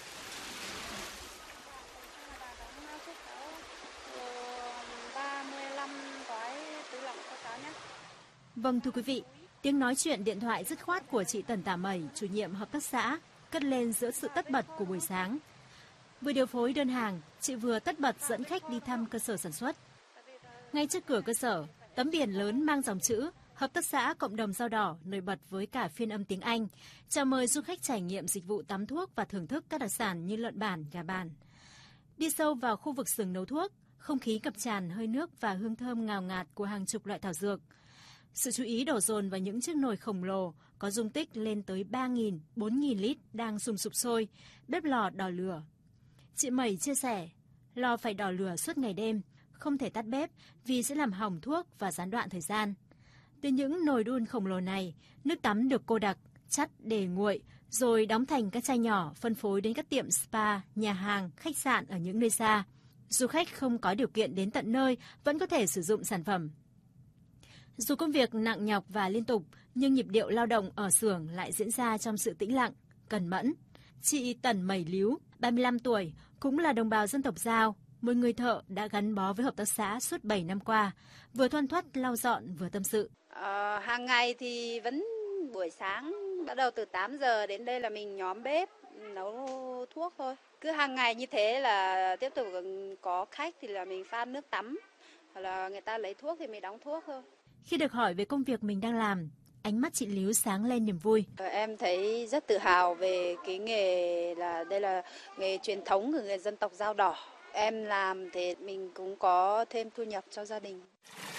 Vâng thưa quý vị, tiếng nói chuyện điện thoại dứt khoát của chị Tần Tà Mẩy, chủ nhiệm hợp tác xã, cất lên giữa sự tất bật của buổi sáng. Vừa điều phối đơn hàng, chị vừa tất bật dẫn khách đi thăm cơ sở sản xuất. Ngay trước cửa cơ sở, tấm biển lớn mang dòng chữ Hợp tác xã cộng đồng Dao Đỏ nổi bật với cả phiên âm tiếng Anh, chào mời du khách trải nghiệm dịch vụ tắm thuốc và thưởng thức các đặc sản như lợn bản, gà bản. Đi sâu vào khu vực xưởng nấu thuốc, không khí ngập tràn hơi nước và hương thơm ngào ngạt của hàng chục loại thảo dược. Sự chú ý đổ dồn vào những chiếc nồi khổng lồ có dung tích lên tới 3.000, 4.000 lít đang sùng sục sôi, bếp lò đỏ lửa. Chị Mẩy chia sẻ, lò phải đỏ lửa suốt ngày đêm, không thể tắt bếp vì sẽ làm hỏng thuốc và gián đoạn thời gian. Từ những nồi đun khổng lồ này, nước tắm được cô đặc, chắt để nguội, rồi đóng thành các chai nhỏ phân phối đến các tiệm spa, nhà hàng, khách sạn ở những nơi xa. Du khách không có điều kiện đến tận nơi vẫn có thể sử dụng sản phẩm. Dù công việc nặng nhọc và liên tục, nhưng nhịp điệu lao động ở xưởng lại diễn ra trong sự tĩnh lặng, cần mẫn. Chị Tần Mẩy Líu, 35 tuổi, cũng là đồng bào dân tộc Dao, một người thợ đã gắn bó với hợp tác xã suốt 7 năm qua, vừa thoăn thoắt lau dọn vừa tâm sự. Hàng ngày thì vẫn buổi sáng bắt đầu từ 8 giờ đến đây là mình nhóm bếp nấu thuốc thôi. Cứ hàng ngày như thế là tiếp tục có khách thì là mình pha nước tắm, hoặc là người ta lấy thuốc thì mình đóng thuốc thôi. Khi được hỏi về công việc mình đang làm, ánh mắt chị Líu sáng lên niềm vui. Em thấy rất tự hào về cái nghề đây là nghề truyền thống của người dân tộc Dao Đỏ. Em làm thì mình cũng có thêm thu nhập cho gia đình.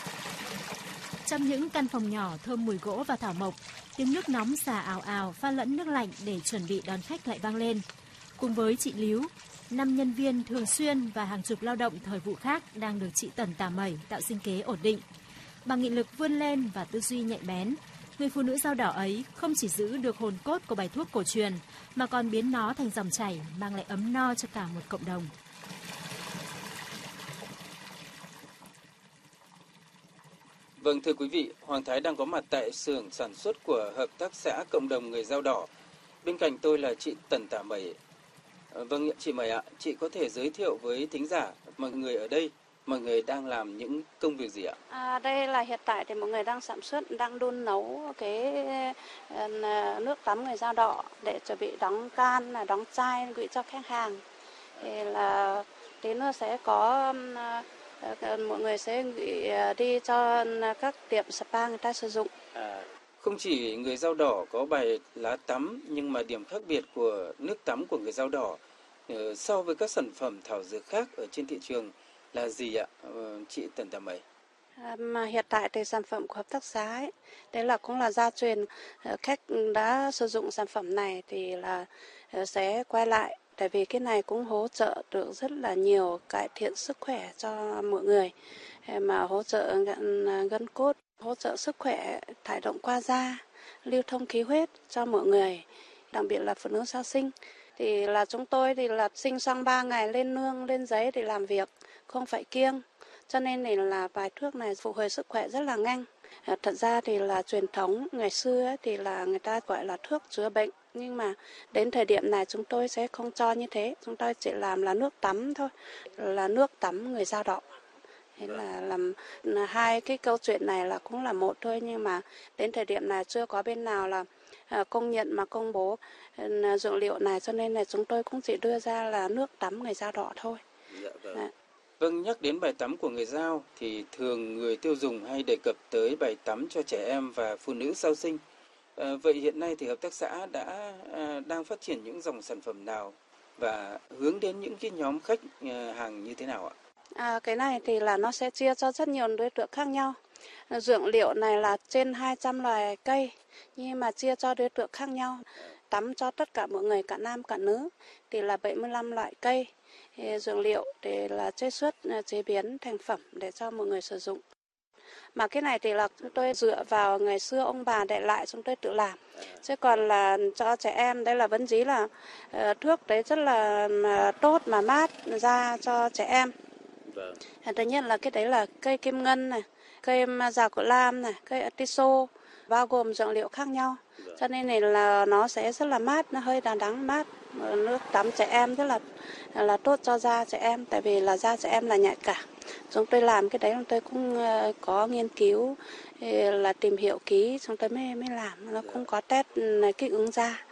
Trong những căn phòng nhỏ thơm mùi gỗ và thảo mộc, tiếng nước nóng xả ào ào pha lẫn nước lạnh để chuẩn bị đón khách lại vang lên. Cùng với chị Líu, 5 nhân viên thường xuyên và hàng chục lao động thời vụ khác đang được chị Tần Tà Mẩy tạo sinh kế ổn định. Bằng nghị lực vươn lên và tư duy nhạy bén, người phụ nữ Dao Đỏ ấy không chỉ giữ được hồn cốt của bài thuốc cổ truyền, mà còn biến nó thành dòng chảy mang lại ấm no cho cả một cộng đồng. Vâng thưa quý vị, Hoàng Thái đang có mặt tại xưởng sản xuất của Hợp tác xã Cộng đồng Người Dao Đỏ. Bên cạnh tôi là chị Tần Tà Mẩy. Vâng chị Mẩy ạ, chị có thể giới thiệu với thính giả mọi người ở đây, mọi người đang làm những công việc gì ạ? Đây là hiện tại thì mọi người đang sản xuất, đang đun nấu cái nước tắm người Dao Đỏ để chuẩn bị đóng can, đóng chai gửi cho khách hàng. Thì là tí nữa sẽ có mọi người sẽ gửi đi cho các tiệm spa người ta sử dụng. Không chỉ người Dao Đỏ có bài lá tắm, nhưng mà điểm khác biệt của nước tắm của người Dao Đỏ so với các sản phẩm thảo dược khác ở trên thị trường là gì ạ, chị Tần Tà Mẩy? Mà hiện tại thì sản phẩm của hợp tác xã ấy, đấy là cũng là gia truyền, khách đã sử dụng sản phẩm này thì là sẽ quay lại, tại vì cái này cũng hỗ trợ được rất là nhiều, cải thiện sức khỏe cho mọi người, mà hỗ trợ gân cốt, hỗ trợ sức khỏe thải độc qua da, lưu thông khí huyết cho mọi người, đặc biệt là phụ nữ sau sinh. Thì là chúng tôi thì là sinh xong 3 ngày lên nương lên giấy để làm việc, không phải kiêng. Cho nên là bài thuốc này phục hồi sức khỏe rất là nhanh. Thật ra thì là truyền thống ngày xưa ấy, thì là người ta gọi là thuốc chữa bệnh. Nhưng mà đến thời điểm này chúng tôi sẽ không cho như thế. Chúng tôi chỉ làm là nước tắm thôi, là nước tắm người Dao Đỏ. Thế là làm hai cái câu chuyện này là cũng là một thôi, nhưng mà đến thời điểm này chưa có bên nào là công nhận mà công bố dược liệu này, cho nên là chúng tôi cũng chỉ đưa ra là nước tắm người Dao Đỏ thôi. Dạ vâng. Vâng, nhắc đến bài tắm của người Dao thì thường người tiêu dùng hay đề cập tới bài tắm cho trẻ em và phụ nữ sau sinh. Vậy hiện nay thì hợp tác xã đang phát triển những dòng sản phẩm nào và hướng đến những cái nhóm khách hàng như thế nào ạ? Cái này thì là nó sẽ chia cho rất nhiều đối tượng khác nhau. Dược liệu này là trên 200 loài cây, nhưng mà chia cho đối tượng khác nhau. Tắm cho tất cả mọi người, cả nam cả nữ, thì là 75 loại cây. Dược liệu để là chế xuất, chế biến thành phẩm để cho mọi người sử dụng. Mà cái này thì là chúng tôi dựa vào ngày xưa ông bà để lại, chúng tôi tự làm. Chứ còn là cho trẻ em, đây là vẫn dí là thuốc đấy rất là tốt mà mát da cho trẻ em. Thứ nhất là cái đấy là cây kim ngân này, cây già cỏ lam này, cây atiso, bao gồm dược liệu khác nhau. Cho nên là nó sẽ rất là mát, nó hơi đắng mát. Nước tắm trẻ em rất là tốt cho da trẻ em, tại vì là da trẻ em là nhạy cảm. Chúng tôi làm cái đấy, chúng tôi cũng có nghiên cứu là tìm hiểu kỹ, chúng tôi mới làm, nó cũng có test kích ứng da.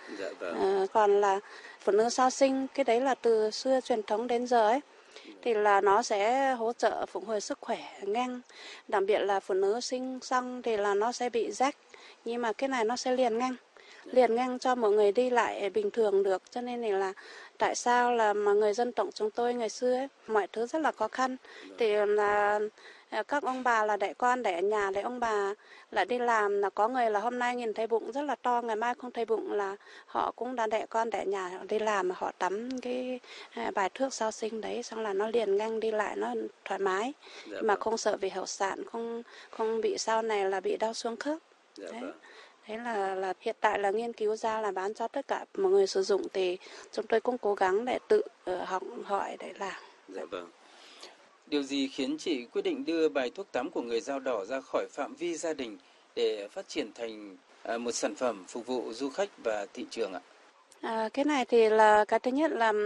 Còn là phụ nữ sau sinh, cái đấy là từ xưa truyền thống đến giờ ấy, thì là nó sẽ hỗ trợ phục hồi sức khỏe nhanh. Đặc biệt là phụ nữ sinh xong thì là nó sẽ bị rách, nhưng mà cái này nó sẽ liền nhanh cho mọi người đi lại bình thường được. Cho nên là tại sao là mà người dân tộc chúng tôi ngày xưa ấy, mọi thứ rất là khó khăn, thì là các ông bà là đẻ con đẻ ở nhà, để ông bà là đi làm, là có người là hôm nay nhìn thấy bụng rất là to, ngày mai không thấy bụng là họ cũng đã đẻ con đẻ nhà, họ đi làm mà họ tắm cái bài thuốc sau sinh đấy, xong là nó liền nhanh, đi lại nó thoải mái, mà không sợ bị hậu sản, không bị sau này là bị đau xương khớp. Đấy. Thế là hiện tại là nghiên cứu ra là bán cho tất cả mọi người sử dụng, thì chúng tôi cũng cố gắng để tự học hỏi để làm. Dạ vâng. Điều gì khiến chị quyết định đưa bài thuốc tắm của người Dao Đỏ ra khỏi phạm vi gia đình để phát triển thành một sản phẩm phục vụ du khách và thị trường ạ? Cái này thì là cái thứ nhất là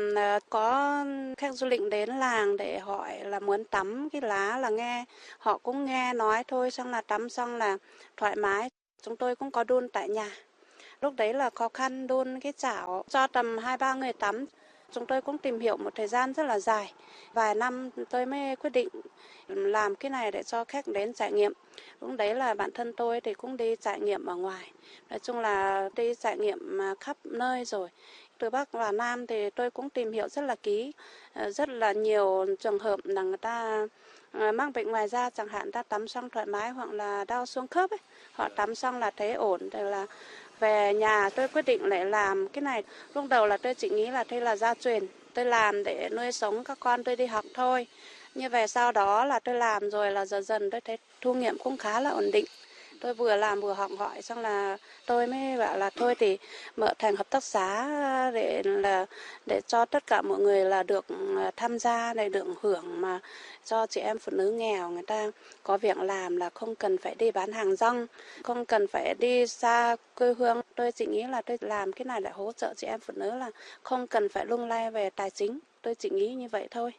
có khách du lịch đến làng để hỏi là muốn tắm cái lá, là nghe họ cũng nghe nói thôi, xong là tắm xong là thoải mái. Chúng tôi cũng có đun tại nhà. Lúc đấy là khó khăn đun cái chảo cho tầm 2-3 người tắm. Chúng tôi cũng tìm hiểu một thời gian rất là dài. Vài năm tôi mới quyết định làm cái này để cho khách đến trải nghiệm. Lúc đấy là bản thân tôi thì cũng đi trải nghiệm ở ngoài. Nói chung là đi trải nghiệm khắp nơi rồi. Từ Bắc vào Nam thì tôi cũng tìm hiểu rất là kỹ. Rất là nhiều trường hợp là người ta mắc bệnh ngoài da, chẳng hạn ta tắm xong thoải mái, hoặc là đau xương khớp ấy, họ tắm xong là thấy ổn, thì là về nhà tôi quyết định lại làm cái này. Lúc đầu là tôi chỉ nghĩ là đây là gia truyền, tôi làm để nuôi sống các con tôi đi học thôi. Như về sau đó là tôi làm rồi là dần dần tôi thấy thu nhập cũng khá là ổn định. Tôi vừa làm vừa học hỏi, xong là tôi mới bảo là thôi thì mở thành hợp tác xã để cho tất cả mọi người là được tham gia, để được hưởng, mà cho chị em phụ nữ nghèo người ta có việc làm, là không cần phải đi bán hàng rong, không cần phải đi xa quê hương. Tôi chỉ nghĩ là tôi làm cái này để hỗ trợ chị em phụ nữ, là không cần phải lung lay về tài chính. Tôi chỉ nghĩ như vậy thôi.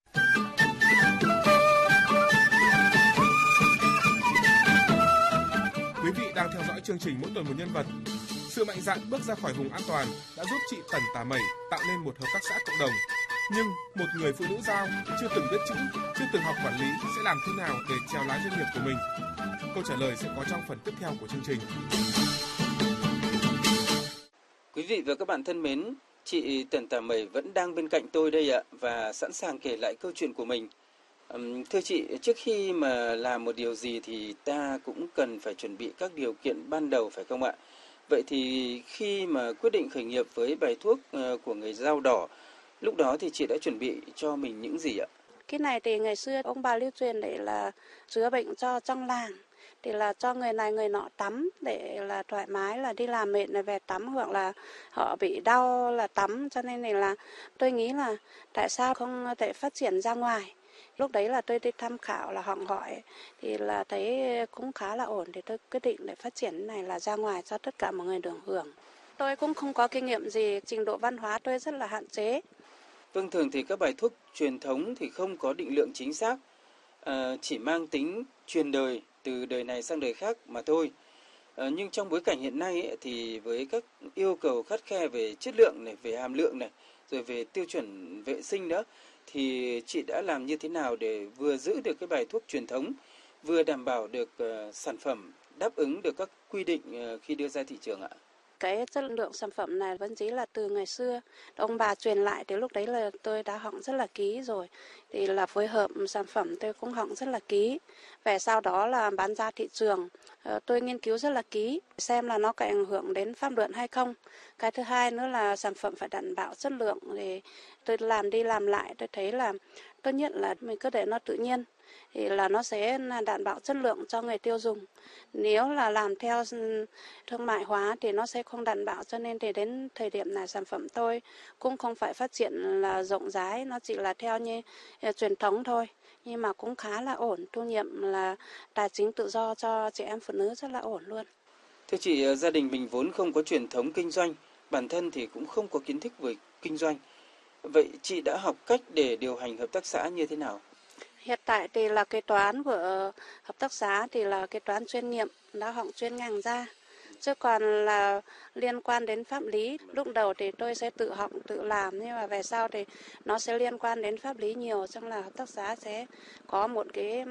Quý vị đang theo dõi chương trình Mỗi tuần một nhân vật. Sự mạnh dạn bước ra khỏi vùng an toàn đã giúp chị Tần Tà Mẩy tạo nên một hợp tác xã cộng đồng. Nhưng một người phụ nữ Dao chưa từng biết chữ, chưa từng học quản lý sẽ làm thế nào để chèo lái doanh nghiệp của mình? Câu trả lời sẽ có trong phần tiếp theo của chương trình. Quý vị và các bạn thân mến, chị Tần Tà Mẩy vẫn đang bên cạnh tôi đây ạ, và sẵn sàng kể lại câu chuyện của mình. Thưa chị, trước khi mà làm một điều gì thì ta cũng cần phải chuẩn bị các điều kiện ban đầu phải không ạ? Vậy thì khi mà quyết định khởi nghiệp với bài thuốc của người Dao Đỏ, lúc đó thì chị đã chuẩn bị cho mình những gì ạ? Cái này thì ngày xưa ông bà lưu truyền để là chữa bệnh cho trong làng, thì là cho người này người nọ tắm để là thoải mái, là đi làm mệt này về tắm, hoặc là họ bị đau là tắm. Cho nên là tôi nghĩ là tại sao không thể phát triển ra ngoài. Lúc đấy là tôi đi tham khảo là học hỏi thì là thấy cũng khá là ổn, thì tôi quyết định để phát triển này là ra ngoài cho tất cả mọi người được hưởng. Tôi cũng không có kinh nghiệm gì, trình độ văn hóa tôi rất là hạn chế. Vâng, thường thì các bài thuốc truyền thống thì không có định lượng chính xác, chỉ mang tính truyền đời từ đời này sang đời khác mà thôi. Nhưng trong bối cảnh hiện nay ấy, thì với các yêu cầu khắt khe về chất lượng này, về hàm lượng này, rồi về tiêu chuẩn vệ sinh nữa, thì chị đã làm như thế nào để vừa giữ được cái bài thuốc truyền thống, vừa đảm bảo được sản phẩm đáp ứng được các quy định khi đưa ra thị trường ạ? Cái chất lượng sản phẩm này vẫn chỉ là từ ngày xưa ông bà truyền lại, thì lúc đấy là tôi đã học rất là kỹ rồi, thì là phối hợp sản phẩm tôi cũng học rất là kỹ. Về sau đó là bán ra thị trường, tôi nghiên cứu rất là kỹ xem là nó có ảnh hưởng đến pháp luật hay không. Cái thứ hai nữa là sản phẩm phải đảm bảo chất lượng, thì tôi làm đi làm lại tôi thấy là tốt nhất là mình cứ để nó tự nhiên thì là nó sẽ đảm bảo chất lượng cho người tiêu dùng. Nếu là làm theo thương mại hóa thì nó sẽ không đảm bảo, cho nên thì đến thời điểm này sản phẩm tôi cũng không phải phát triển là rộng rãi, nó chỉ là theo như truyền thống thôi, nhưng mà cũng khá là ổn, thu nhập là tài chính tự do cho chị em phụ nữ rất là ổn luôn. Thưa chị, gia đình mình vốn không có truyền thống kinh doanh, bản thân thì cũng không có kiến thức về kinh doanh. Vậy chị đã học cách để điều hành hợp tác xã như thế nào? Hiện tại thì là kế toán của hợp tác xã thì là kế toán chuyên nhiệm, đã học chuyên ngành ra. Chứ còn là liên quan đến pháp lý, lúc đầu thì tôi sẽ tự học, tự làm, nhưng mà về sau thì nó sẽ liên quan đến pháp lý nhiều, trong là hợp tác xã sẽ có một cái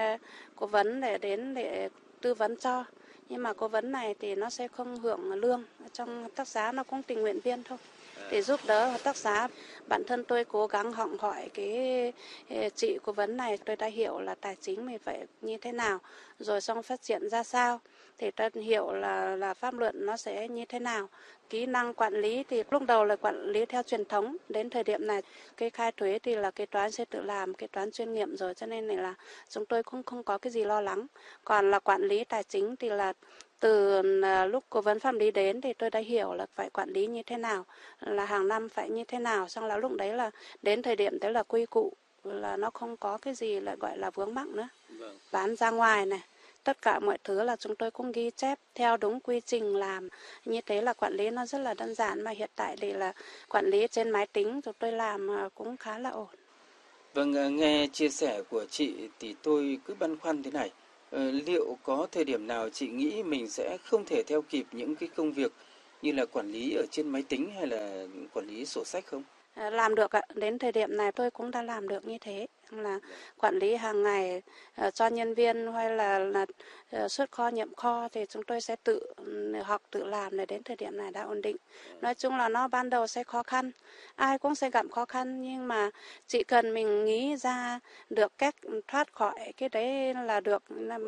cố vấn để đến để tư vấn cho. Nhưng mà cố vấn này thì nó sẽ không hưởng lương, trong hợp tác xã nó cũng tình nguyện viên thôi. Để giúp đỡ hợp tác xã. Bản thân tôi cố gắng học hỏi cái chị cố vấn này, tôi đã hiểu là tài chính mình phải như thế nào, rồi xong phát triển ra sao, thì tôi hiểu là pháp luật nó sẽ như thế nào. Kỹ năng quản lý thì lúc đầu là quản lý theo truyền thống, đến thời điểm này cái khai thuế thì là kế toán sẽ tự làm, kế toán chuyên nghiệp rồi, cho nên là chúng tôi cũng không có cái gì lo lắng. Còn là quản lý tài chính thì là từ lúc cố vấn pháp lý đến thì tôi đã hiểu là phải quản lý như thế nào, là hàng năm phải như thế nào, xong là lúc đấy là đến thời điểm đấy là quy củ, là nó không có cái gì là gọi là vướng mắc nữa. Bán ra ngoài này, tất cả mọi thứ là chúng tôi cũng ghi chép theo đúng quy trình làm, như thế là quản lý nó rất là đơn giản, mà hiện tại thì là quản lý trên máy tính chúng tôi làm cũng khá là ổn. Vâng, nghe chia sẻ của chị thì tôi cứ băn khoăn thế này. Liệu có thời điểm nào chị nghĩ mình sẽ không thể theo kịp những cái công việc như là quản lý ở trên máy tính hay là quản lý sổ sách không? Làm được ạ. Đến thời điểm này tôi cũng đã làm được như thế, là quản lý hàng ngày cho nhân viên hay là xuất kho nhập kho thì chúng tôi sẽ tự học tự làm, để đến thời điểm này đã ổn định. Nói chung là nó ban đầu sẽ khó khăn, ai cũng sẽ gặp khó khăn, nhưng mà chỉ cần mình nghĩ ra được cách thoát khỏi cái đấy là được.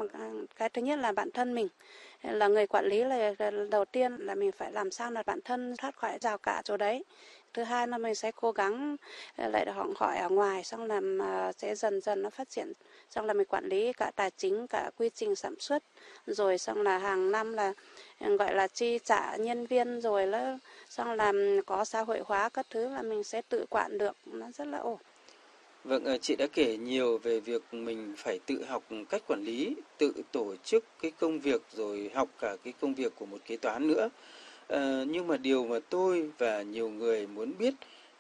Cái thứ nhất là bản thân mình là người quản lý, là đầu tiên là mình phải làm sao là bản thân thoát khỏi rào cản chỗ đấy. Thứ hai là mình sẽ cố gắng lại học hỏi ở ngoài, xong là sẽ dần dần nó phát triển, xong là mình quản lý cả tài chính, cả quy trình sản xuất, rồi xong là hàng năm là gọi là chi trả nhân viên, rồi là xong là có xã hội hóa các thứ là mình sẽ tự quản được, nó rất là ổn. Vâng, chị đã kể nhiều về việc mình phải tự học cách quản lý, tự tổ chức cái công việc, rồi học cả cái công việc của một kế toán nữa. Nhưng mà điều mà tôi và nhiều người muốn biết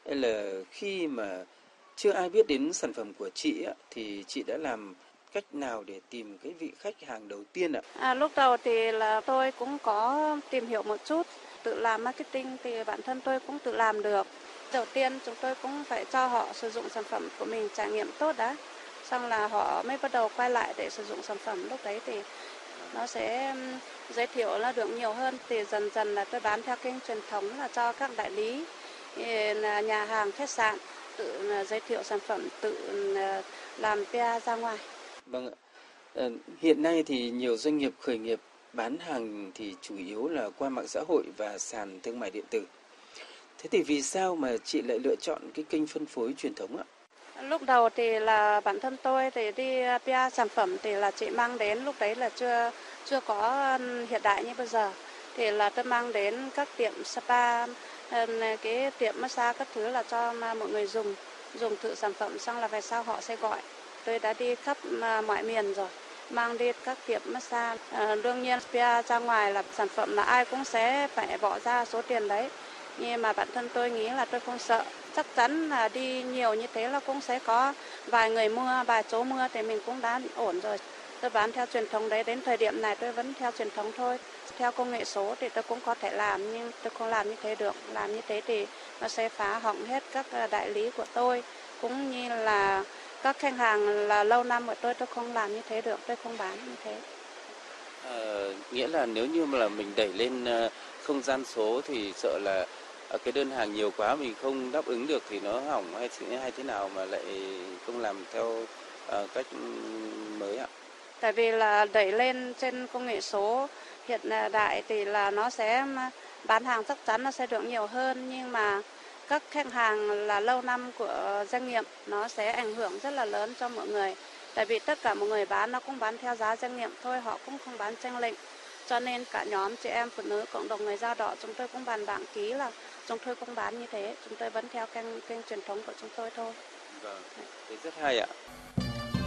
là khi mà chưa ai biết đến sản phẩm của chị thì chị đã làm cách nào để tìm cái vị khách hàng đầu tiên ạ? Lúc đầu thì là tôi cũng có tìm hiểu một chút, tự làm marketing thì bản thân tôi cũng tự làm được. Đầu tiên chúng tôi cũng phải cho họ sử dụng sản phẩm của mình, trải nghiệm tốt đã, xong là họ mới bắt đầu quay lại để sử dụng sản phẩm. Lúc đấy thì nó sẽ giới thiệu là được nhiều hơn, thì dần dần là tôi bán theo kênh truyền thống là cho các đại lý, là nhà hàng, khách sạn, tự giới thiệu sản phẩm, tự làm PR ra ngoài. Vâng ạ. Hiện nay thì nhiều doanh nghiệp khởi nghiệp bán hàng thì chủ yếu là qua mạng xã hội và sàn thương mại điện tử. Thế thì vì sao mà chị lại lựa chọn cái kênh phân phối truyền thống ạ? Lúc đầu thì là bản thân tôi thì đi PR sản phẩm thì là chị mang đến, lúc đấy là chưa có hiện đại như bây giờ. Thì là tôi mang đến các tiệm spa, cái tiệm massage các thứ là cho mọi người dùng thử sản phẩm, xong là về sau họ sẽ gọi. Tôi đã đi khắp mọi miền rồi, mang đi các tiệm massage. Đương nhiên PR ra ngoài là sản phẩm là ai cũng sẽ phải bỏ ra số tiền đấy. Nhưng mà bản thân tôi nghĩ là tôi không sợ. Chắc chắn là đi nhiều như thế là cũng sẽ có vài người mua, vài chỗ mua thì mình cũng đã ổn rồi. Tôi bán theo truyền thống đấy, đến thời điểm này tôi vẫn theo truyền thống thôi. Theo công nghệ số thì tôi cũng có thể làm, nhưng tôi không làm như thế được. Làm như thế thì nó sẽ phá hỏng hết các đại lý của tôi, cũng như là các khách hàng là lâu năm của tôi không làm như thế được, tôi không bán như thế. Nghĩa là nếu như mà là mình đẩy lên không gian số thì sợ là cái đơn hàng nhiều quá mình không đáp ứng được thì nó hỏng hay thế nào mà lại không làm theo cách mới ạ? Tại vì là đẩy lên trên công nghệ số hiện đại thì là nó sẽ bán hàng chắc chắn nó sẽ được nhiều hơn, nhưng mà các khách hàng là lâu năm của doanh nghiệp nó sẽ ảnh hưởng rất là lớn cho mọi người. Tại vì tất cả mọi người bán nó cũng bán theo giá doanh nghiệp thôi, họ cũng không bán chênh lệch. Cho nên cả nhóm chị em phụ nữ cộng đồng người Dao Đỏ chúng tôi cũng bàn bạc ký là chúng tôi không bán như thế, chúng tôi vẫn theo kênh truyền thống của chúng tôi thôi. Vâng, thế rất hay ạ.